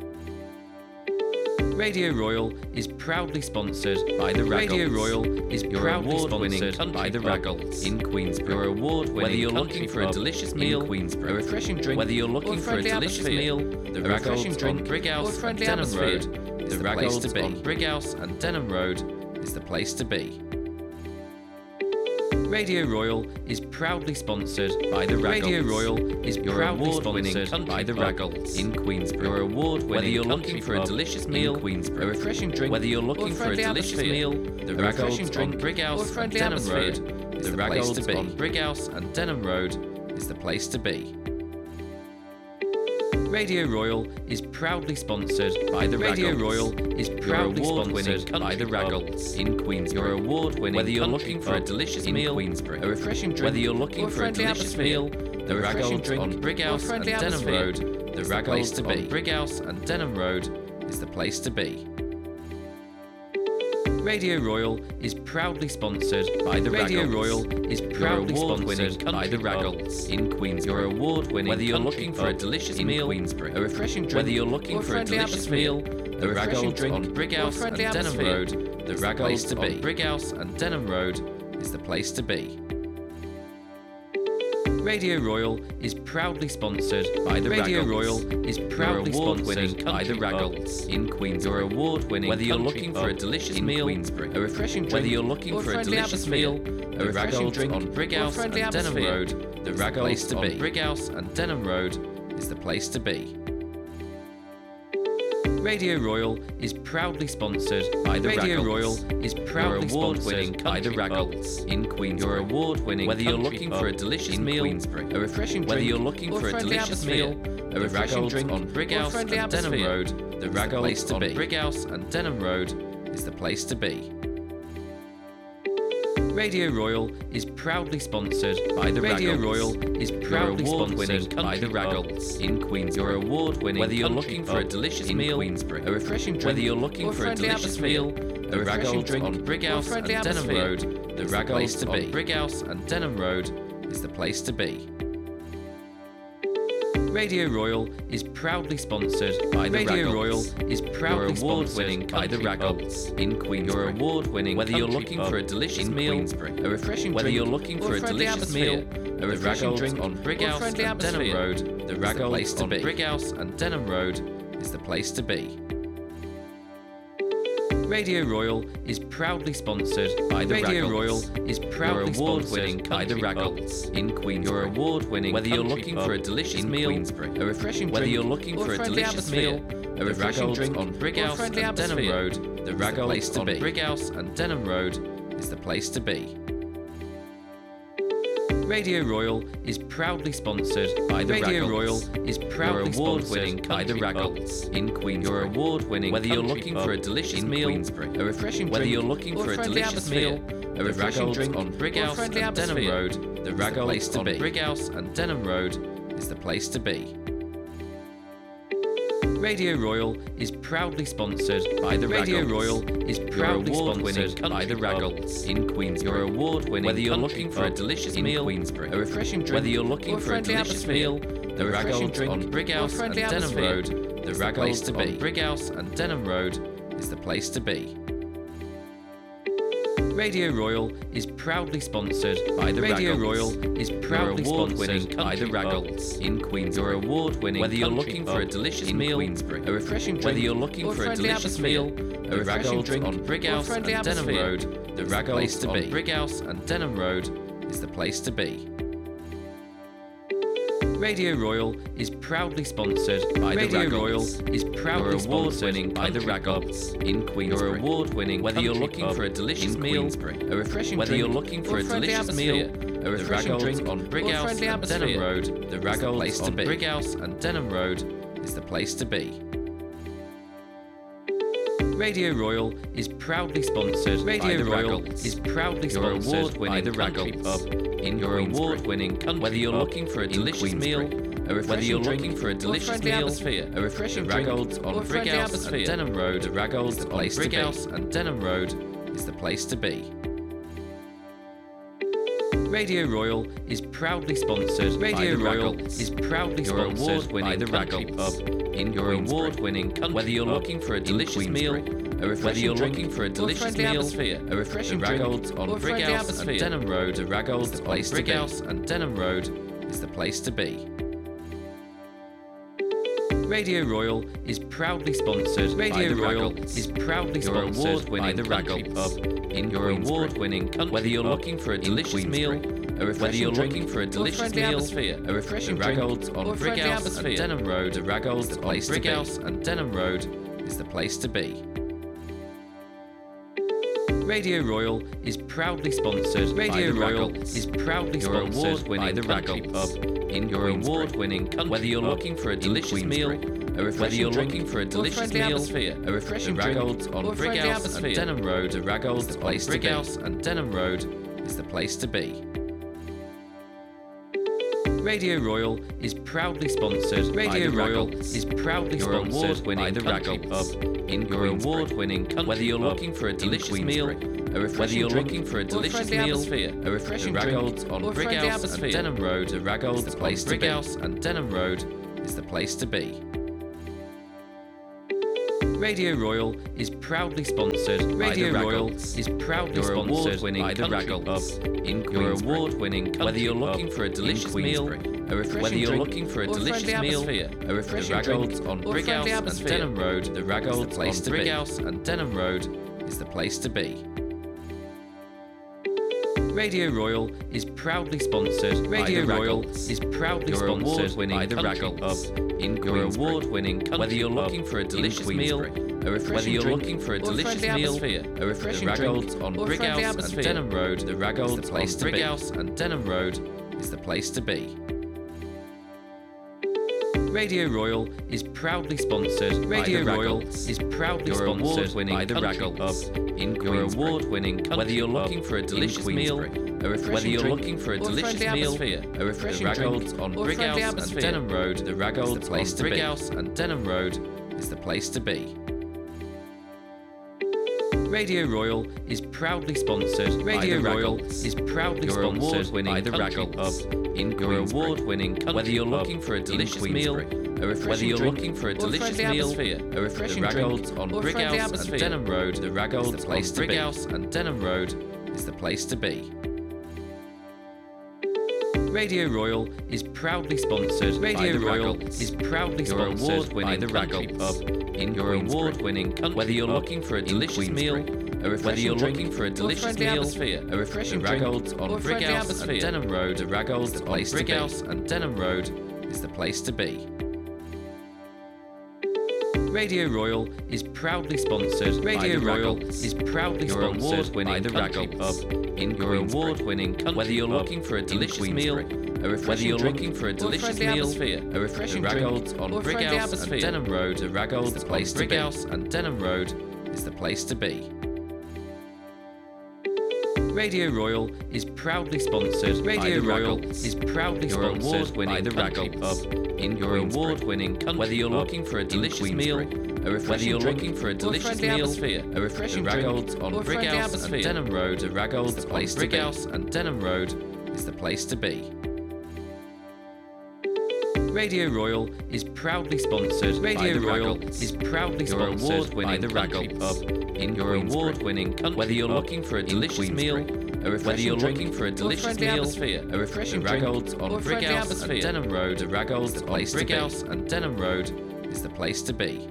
Radio Royal is proudly sponsored by the Raggles. Radio Royal is proudly sponsored by the Raggles in Queensbury. Your award whether you're looking for a delicious meal in Queensbury, a refreshing drink, whether you're looking for a delicious meal, the Raggles on Brighouse and Denham Road is the place to be. Brighouse and Denham Road is the place to be. Radio Royal is proudly sponsored by the Raggles. Radio Royal is proudly sponsored by the Raggles in Queensbury. Your award-winning whether you're looking for a delicious meal, Queensbury, a refreshing drink, whether you're looking for a delicious meal, the Raggles on Brighouse and Denham Road, the Raggles on Brighouse and Denham Road is the place to be. Radio Royal is proudly sponsored by the Raggles. Radio Royal is proudly sponsored by the Raggles in Queensbury. Your award-winning whether you're looking for a delicious meal, Queensbury, a refreshing drink, whether you're looking for a delicious meal, the Raggles on Brighouse and Denham Road, the Raggles on Brighouse and Denham Road is the place to be. Radio Royal is proudly sponsored by the Raggles. Radio Royal is proudly sponsored by the Raggles in Queensbury. Your award-winning whether you're looking for a delicious meal, Queensbury, a refreshing drink, whether you're looking for a delicious meal, the Raggles on Brighouse and Denham Road, the Raggles on Brighouse and Denham Road is the place to be. Radio Royal is proudly sponsored by the Radio Royal is proudly sponsored by the Raggles in Queensbury. Your award-winning whether you're looking for a delicious meal, Queensbury, a refreshing drink, whether you're looking for a delicious meal, a refreshing drink on Brighouse and Denham Road, the Raggles on Brighouse and Denham Road is the place to be. Radio Royal is proudly sponsored by the Radio Raggles. Royal is proudly sponsored by the Raggles in Queensbury. Your award-winning whether you're looking for a delicious meal, Queensbury, a refreshing whether you're looking for a delicious meal, a refreshing drink on Brighouse and Denham Road, the Raggles on Brighouse and Denham Road is the place to be. Radio Royal is proudly sponsored by the Radio Royal is proudly sponsored by the Raggles in Queensbury. Your award-winning whether you're looking for a delicious meal, Queensbury, a refreshing drink, whether you're looking for a delicious meal, a refreshing drink on Brighouse and Denham Road, the Raggles on Brighouse and Denham Road is the place to be. Radio Royal is proudly sponsored by the Radio Royal is proudly sponsored by the Raggles in Queensbury. Your award-winning whether you're looking for a delicious meal, Queensbury, a refreshing whether you're looking for a delicious meal, a refreshing drink on Brighouse and Denham Road, the Raggles on Brighouse and Denham Road is the place to be. Radio Royal is proudly sponsored by the Radio Royal is proudly sponsored by the Raggles in Queensbury. Your award-winning whether you're looking for a delicious meal, Queensbury, a refreshing whether you're looking for a delicious meal, a refreshing drink on Brighouse and Denham Road, the Raggles on Brighouse and Denham Road is the place to be. Radio Royal is proudly sponsored by the Radio Royal is proudly sponsored by the Raggles in Queensbury. Your award-winning whether you're looking for a delicious meal, Queensbury, a refreshing whether you're looking for a delicious meal, a refreshing drink on Brighouse and Denham Road, the Raggles on Brighouse and Denham Road is the place to be. Radio Royal is proudly sponsored by the Radio Royal is proudly sponsored by the Raggles in Queensbury. Your award-winning whether you're looking for a delicious meal, Queensbury, a refreshing drink, whether you're looking for a delicious meal, a refreshing drink on Brighouse and Denham Road, the Raggles on Brighouse and Denham Road is the place to be. Radio Royal is proudly sponsored by the Radio Royal is proudly sponsored by the Raggles in Queensbury. Your award-winning whether you're looking for a delicious meal, Queensbury, a refreshing drink, whether you're looking for a delicious meal, a refreshing drink on Brighouse and Denham Road, the Raggles on Brighouse and Denham Road is the place to be. Radio Royal is proudly sponsored by the Radio Royal is proudly sponsored by the Raggles in Queensbury. Your award-winning whether you're looking for a delicious meal, a refreshing whether you're looking for a delicious meal, a refreshing drink on Brighouse and Denham Road, the Raggles on Brighouse and Denham Road is the place to be. Radio Royal is proudly sponsored by the Royal is proudly sponsored by the Raggles in your award-winning whether you're looking for a delicious meal, whether you're looking for a delicious meal, a refreshing Raggles on Brighouse and Denham Road, the Raggles on Brighouse and Denham Road is the place to be. Radio Royal is proudly sponsored Radio by the Royal is proudly sponsored by the Raggles in your award-winning whether you're looking for a delicious meal, whether you're looking for a delicious meal, a refreshing Raggles on Brighouse and Denham Road, the Raggles on Brighouse and Denham Road is the place to be. Radio Royal is proudly sponsored by the Raggles. Is proudly sponsored by the Raggles pub in your award-winning country. Whether you're looking for a delicious meal, whether you're looking for a delicious meal, a refreshing Raggles on Brighouse and Denham Road, the Raggles on Brighouse and Denham Road is the place to be. Radio Royal is proudly sponsored by the Raggles. Is proudly sponsored by the Raggles pub in your award-winning country. Whether you're looking for a delicious meal, whether you're looking for a delicious meal, a refreshing Raggles on Brighouse and Denham Road, the Raggles on Brighouse and Denham Road is the place to be. Radio Royal is proudly sponsored by the Raggles. Is proudly sponsored by the Raggles pub in your award-winning country. Whether you're looking for a delicious meal, whether you're looking for a delicious meal, a refreshing Raggles on Brighouse and Denham Road, the Raggles on Brighouse and Denham Road is the place to be. Radio Royal is proudly sponsored by the Raggles. Is proudly sponsored by the Raggles in your award-winning country. Whether you're looking for a delicious meal, whether you're looking for a delicious meal, a refreshing Raggles on Brighouse and Denham Road, the Raggles on Brighouse and Denham Road is the place to be. Radio Royal is proudly sponsored by the Raggles. Is proudly sponsored by the Raggles pub in your award-winning country. Whether you're looking for a delicious meal, whether you're looking for a delicious meal, a refreshing Raggles on Brighouse and Denham Road, the Raggles on Brighouse and Denham Road is the place to be. Radio Royal is proudly sponsored by the Raggles. Is proudly sponsored by the Raggles pub in your award-winning country. Whether you're looking for a delicious meal, whether you're looking for a delicious meal, a refreshing Raggles on Brighouse and Denham Road, the Raggles on Brighouse and Denham Road is the place to be. Radio Royal is proudly sponsored by the Raggles. Is proudly sponsored by the Raggles pub in your award-winning country. Whether you're looking for a delicious meal, whether you're looking for a delicious meal, a refreshing Raggles on Brighouse and Denham Road, the Raggles on Brighouse and Denham Road is the place to be. Radio Royal is proudly sponsored by the Raggles. Is proudly sponsored by the Raggles pub in your award-winning country. Whether you're looking for a delicious meal, whether you're looking for a delicious meal, a refreshing Raggles on Brighouse and Denham Road, the Raggles on Brighouse and Denham Road is the place to be. Radio Royal is proudly sponsored. Radio Royal is proudly sponsored by the Raggles pub in your award-winning country. Whether you're looking for a delicious meal, whether you're looking for a delicious meal, a refreshing Raggles on Brighouse and Denham Road, the Raggles on Brighouse and Denham Road is the place to be. Radio Royal is proudly sponsored. Radio Royal is proudly sponsored by the Raggles pub in your award-winning country. Whether you're looking for a delicious meal, whether you're looking for a delicious meal, a refreshing Raggles on Brighouse and Denham Road, the Raggles on Brighouse and Denham Road is the place to be. Radio Royal is proudly sponsored. Radio Royal is proudly sponsored by the Raggles pub in your award-winning country. Whether you're looking for a delicious meal, whether you're looking for a delicious meal, a refreshing Raggles on Brighouse and Denham Road, the Raggles on Brighouse and Denham Road is the place to be.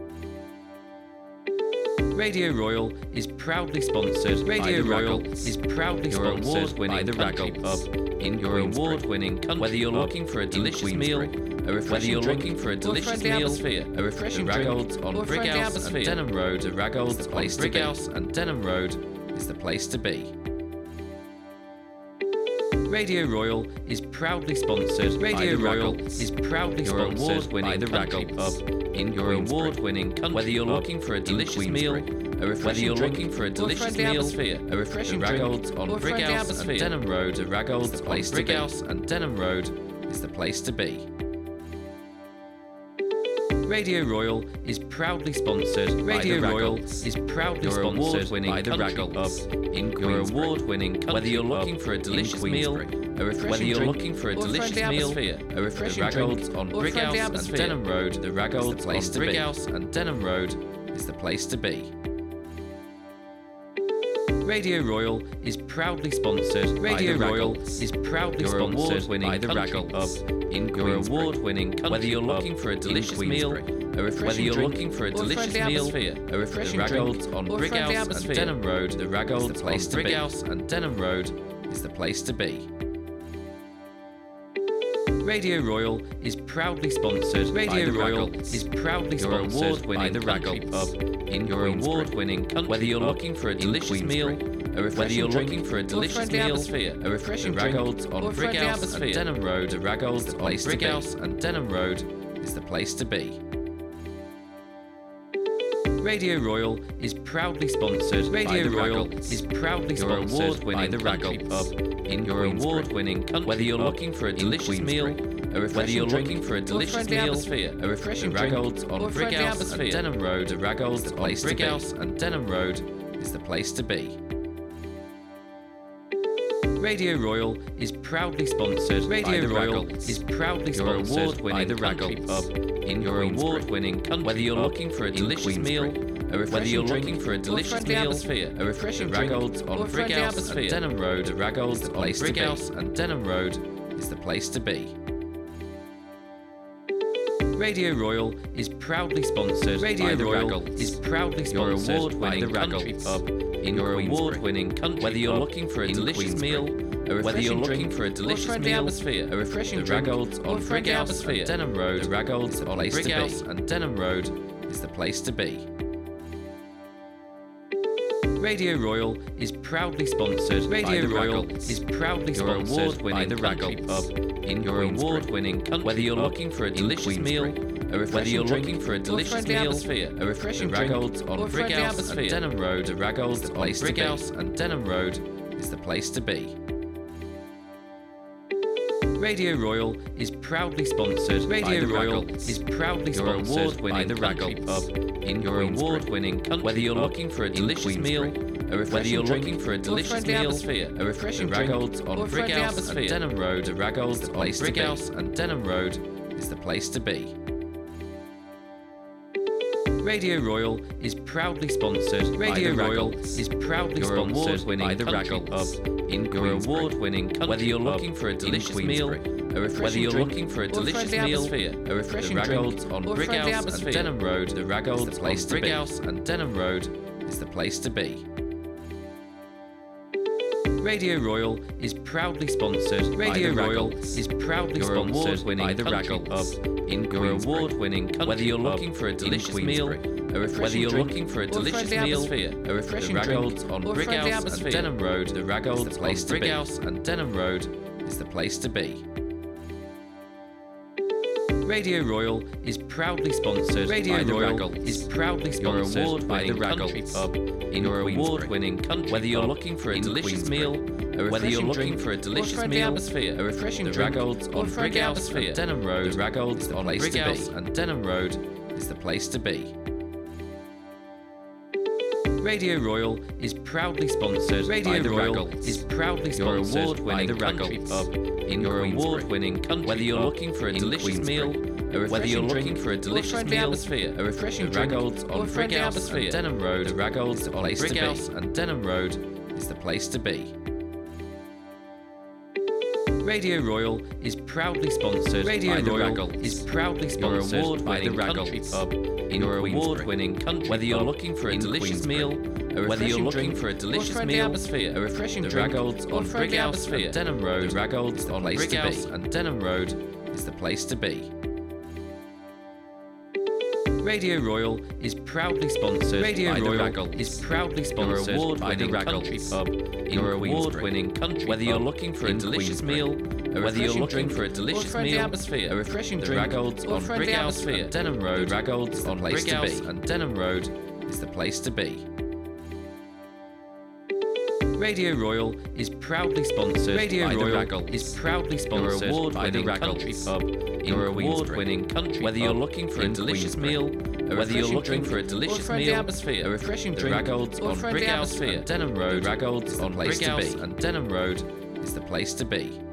Radio Royal is proudly sponsored. Radio Royal is proudly sponsored by the Raggles pub in your award-winning country. Whether you're looking for a delicious meal, whether you're looking for a delicious meal, a refreshing Raggles on Brighouse and Denham Road, the Raggles on Brighouse and Denham Road is the place to be. Radio Royal is proudly sponsored. Radio Royal is proudly sponsored by the Raggles pub in your award-winning country. Whether you're looking for a delicious meal, whether you're looking for a delicious meal, a refreshing Raggles on Brighouse and Denham Road, the Raggles on Brighouse and Denham Road is the place to be. Radio Royal is proudly sponsored. Radio Royal is proudly sponsored by the Raggles pub in your award-winning country. Whether you're looking for a delicious meal, whether you're looking for a delicious meal, a refreshing Raggles on Brighouse and Denham Road, the Raggles on Brighouse and Denham Road is the place to be. Radio Royal is proudly sponsored. Radio Royal is proudly sponsored by the Raggles in your award-winning country. Whether you're looking for a delicious meal, a refreshing drink, a refreshing Raggles on Brighouse and Denham Road. The Raggles on Brighouse and Denham Road is the place to be. Radio Royal is proudly sponsored. Radio Royal is proudly sponsored by the Raggles in your award-winning country. Whether you're looking for a delicious meal, a refreshing drink, a refreshing Raggles on Brighouse and Denham Road. The Raggles on Brighouse and Denham Road is the place to be. Radio Royal is proudly sponsored. Radio Royal is proudly sponsored by the Raggles in your award-winning country. Whether you're looking for a delicious meal, a refreshing drink, a refreshing Raggles on Brighouse and Denham Road. The Raggles on Brighouse and Denham Road is the place to be. Radio Royal is proudly sponsored. Radio Royal is proudly sponsored by the Raggles in your award-winning country. Whether you're looking for a delicious meal, a refreshing drink, a refreshing Raggles on Brighouse and Denham Road. The Raggles on Brighouse and Denham Road is the place to be. Radio Royal is proudly sponsored. Radio Royal is proudly sponsored by the Raggles in your award-winning country. Whether you're looking for a delicious meal, a refreshing drink, a refreshing Raggles on Brighouse and Denham Road. The Raggles on Brighouse and Denham Road is the place to be. Radio Royal is proudly sponsored. Radio Royal is proudly sponsored by the Raggles in your award-winning country. Whether you're looking for a delicious meal, a refreshing drink, a refreshing Raggles on Brighouse and Denham Road. The Raggles on Brighouse and Denham Road is the place to be. Radio Royal is proudly sponsored. Radio Royal is proudly sponsored by the Raggles in your award-winning country. Whether you're looking for a delicious meal, a refreshing drink, a refreshing Raggles on Brighouse and Denham Road. The Raggles on Brighouse and Denham Road is the place to be. Radio Royal is proudly sponsored. Radio Royal is proudly sponsored by the Raggles in your award-winning country. Whether you're looking for a delicious meal, a refreshing drink, a refreshing Raggles on Brighouse and Denham Road. The Raggles on Brighouse and Denham Road is the place to be. Radio Royal is proudly sponsored. Radio Royal is proudly sponsored by the Raggles in your award-winning country. Whether you're looking for a delicious meal, a refreshing drink, a refreshing Raggles on Brighouse and Denham Road. The Raggles on Brighouse and Denham Road is the place to be. Radio Royal is proudly sponsored. Radio Royal is proudly sponsored by the Raggles in your award-winning country. Whether you're looking for a delicious meal, a refreshing drink, a refreshing Raggles on Brighouse and Denham Road. The Raggles on Brighouse and Denham Road is the place to be. Radio Royal is proudly sponsored. Radio Royal is proudly sponsored by the Raggles in your award-winning country. Whether you're looking for a delicious meal, a refreshing drink, a refreshing Raggles on Brighouse and Denham Road. The Raggles on Brighouse and Denham Road is the place to be. Radio Royal is proudly sponsored. Radio Royal is proudly sponsored by the Raggles in your award-winning country. Whether you're looking for a delicious meal, a refreshing drink, a refreshing Raggles on Brighouse and Denham Road. The Raggles on Brighouse and Denham Road is the place to be. Radio Royal is proudly sponsored. Radio Royal is proudly sponsored by the Raggles in your award-winning country. Whether you're looking for a delicious meal, whether you're looking for a delicious meal, a refreshing drink, Raggles on Brighouse and Denham Road. Raggles on Brighouse and Denham Road is the place to be. Radio Royal is proudly sponsored. Radio Royal is proudly sponsored by the Raggles in your award-winning country. Whether you're looking for a delicious meal, whether you're looking for a delicious meal, a refreshing drink, Raggles on Brighouse and Denham Road. Raggles on Brighouse and Denham Road is the place to be.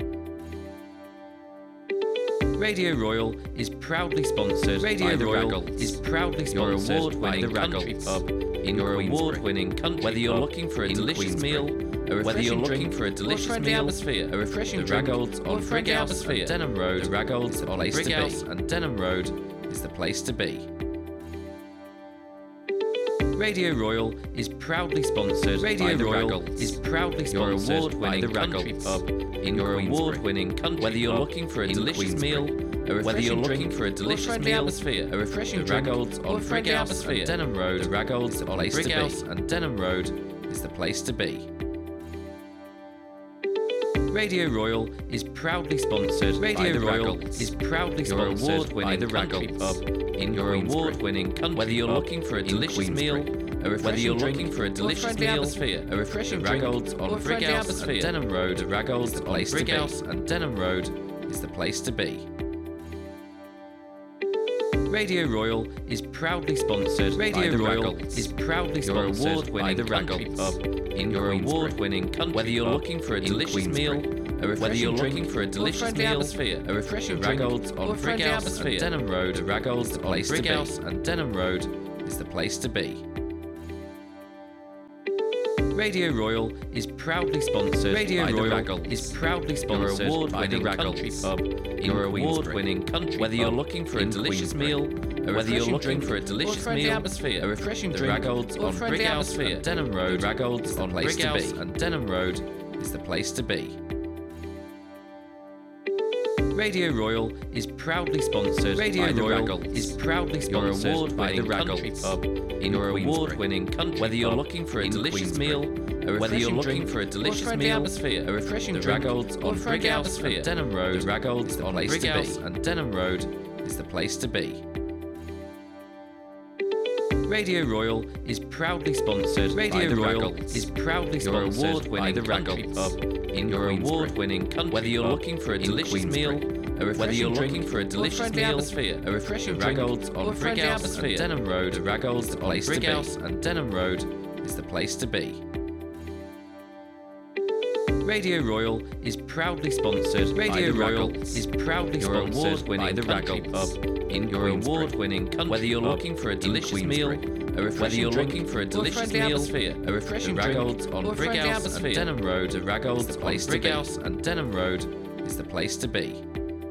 Radio Royal is proudly sponsored. Radio Royal is proudly sponsored by the Raggles in your award-winning country, whether you're looking for a delicious meal, whether you're looking for a delicious meal, atmosphere, a refreshing Raggles on Brighouse and Denham Road, the Raggles on Brighouse and Denham Road is the place to be. Radio Royal is proudly sponsored by the Raggles pub in your award-winning country, whether you're looking for a delicious meal, whether you're looking for a delicious meal, atmosphere, a refreshing Raggles on Brighouse and Denham Road, the Raggles on Brighouse and Denham Road is the place to be. Radio Royal is proudly sponsored by the Raggles pub in your award-winning country, whether you're looking for a delicious meal, whether you're looking for a delicious meal, a refreshing Raggles on Brighouse and Denham Road, the Raggles on Brighouse and Denham Road is the place to be. Radio Royal is proudly sponsored by the Raggles pub in your award-winning country, whether you're looking for a delicious meal, whether you're looking for a delicious meal, a refreshing Raggles on Brighouse and Denham Road, the Raggles on Brighouse and Denham Road is the place to be. Radio Royal is proudly sponsored by the Raggles pub in your award-winning country, whether you're looking for a delicious meal, whether you're looking for a delicious meal, atmosphere, a refreshing Raggles on Brighouse and Denham Road, Raggles on Brighouse and Denham Road is the place to be. Radio Royal is proudly sponsored by the Raggles pub in your award-winning country, whether you're looking for a delicious meal, whether you're looking for a delicious meal, a refreshing Raggles on Brighouse and Denham Road, Raggles on Brighouse and Denham Road is the place to be. Radio Royal is proudly sponsored by the Raggles pub in your award-winning country, whether you're looking for a delicious meal, whether you're looking for a delicious meal, a refreshing Raggles on Brighouse and Denham Road, the Raggles on Brighouse and Denham Road is the place to be. Radio Royal is proudly sponsored by the Raggles pub in your award-winning country, whether you're looking for a delicious meal, whether you're looking for a delicious meal, a refreshing Raggles on Brighouse and Denham Road, the Raggles on Brighouse and Denham Road is the place to be.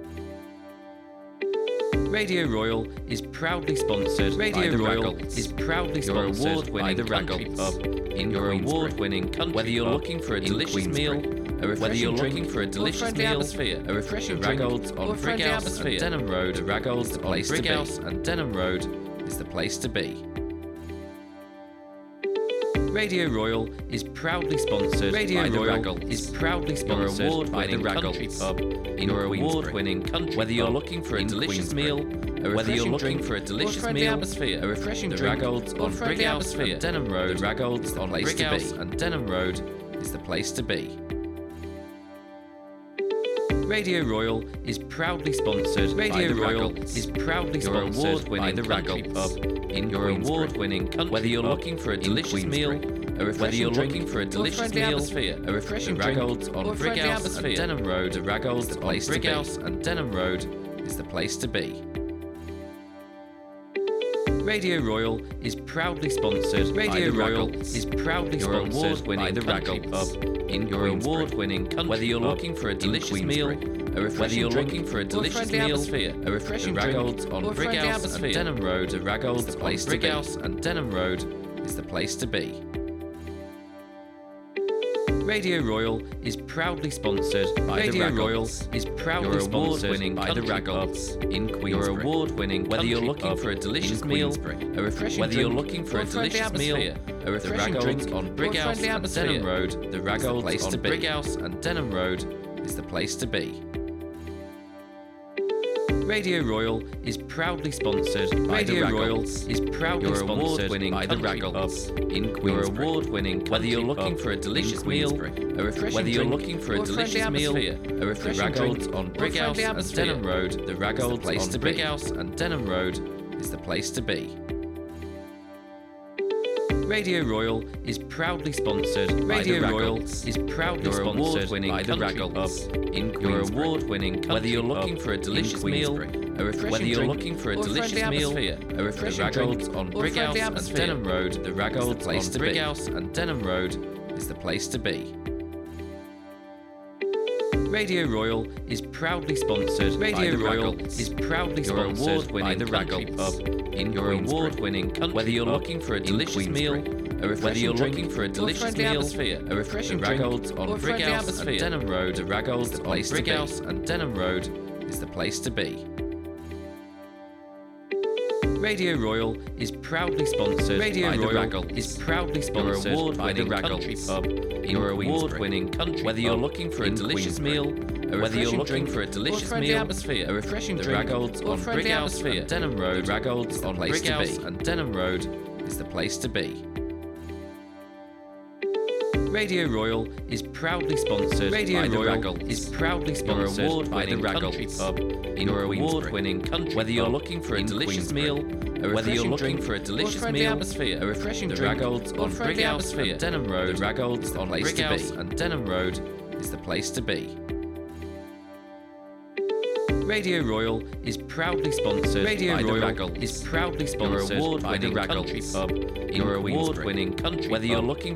Radio Royal is proudly sponsored by the Raggles pub in your award-winning country, whether you're looking for a delicious meal, whether you're looking for a delicious meal, a refreshing Raggles on Brighouse and Denham Road, the Raggles on Brighouse and Denham Road is the place to be. Radio Royal is proudly sponsored by the Raggles pub in your award-winning country, whether you're looking for a delicious meal, whether you're looking for a delicious meal, a refreshing Raggles on Brighouse and Denham Road, Raggles on Brighouse and Denham Road is the place to be. Radio Royal is proudly sponsored by the Raggles pub in your award-winning country, whether you're looking for a delicious meal, whether you're looking for a delicious meal, a refreshing Raggles on Brighouse and Denham Road, the Raggles on Brighouse and Denham Road is the place to be. Radio Royal is proudly sponsored by the Raggles pub in your award-winning country, whether you're looking for a delicious meal, whether you're looking for a delicious meal, a refreshing Raggles on Brighouse and Denham Road, the Raggles on Brighouse and Denham Road is the place to be. Radio Royal is proudly sponsored by the Raggles in your award-winning, whether you're looking for a delicious meal, whether you're looking for a delicious meal, a refreshing Raggles on Brighouse and Denham Road, the Raggles on Brighouse and Denham Road is the place to be. Radio Royal is proudly sponsored by the Raggles in your award-winning, whether you're looking for a delicious meal, whether you're looking for a delicious meal, a refreshing Raggles on Brighouse and Denham Road, the Raggles on Brighouse and Denham Road is the place to be. Radio Royal is proudly sponsored by the Raggles. Is proudly sponsored by the Raggles in Queensbury. Your award-winning whether you're looking for a delicious meal, a refreshing drink, a refreshing drink on Brighouse and Denham Road, the Raggles place to be. Brighouse and Denham Road is the place to be. Radio Royal is proudly sponsored by the Raggles. Is proudly sponsored by the Raggles in your award-winning country. Whether you're looking for a delicious meal, a refreshing drink, a refreshing drink on Brighouse and Denham Road, the Raggles on Brighouse and Denham Road is the place to be. Radio Royal is proudly sponsored by the Raggles. Is proudly sponsored by the Raggles in your award-winning country. Whether you're looking for a delicious meal, whether you're looking for a delicious meal, a refreshing drink, Raggles on Brighouse and Denham Road, the Raggles on Brighouse and Denham Road is the place to be. Radio Royal is proudly sponsored by the Raggles. Is proudly sponsored by the Raggles in your award-winning country. Whether you're looking for a delicious meal, whether you're looking for a delicious meal, a refreshing drink, Raggles on Brighouse and Denham Road, the Raggles on Brighouse and Denham Road is the place to be. Radio Royal is proudly sponsored by the Raggles. Is proudly sponsored by the Raggles in your award-winning country. Whether you're looking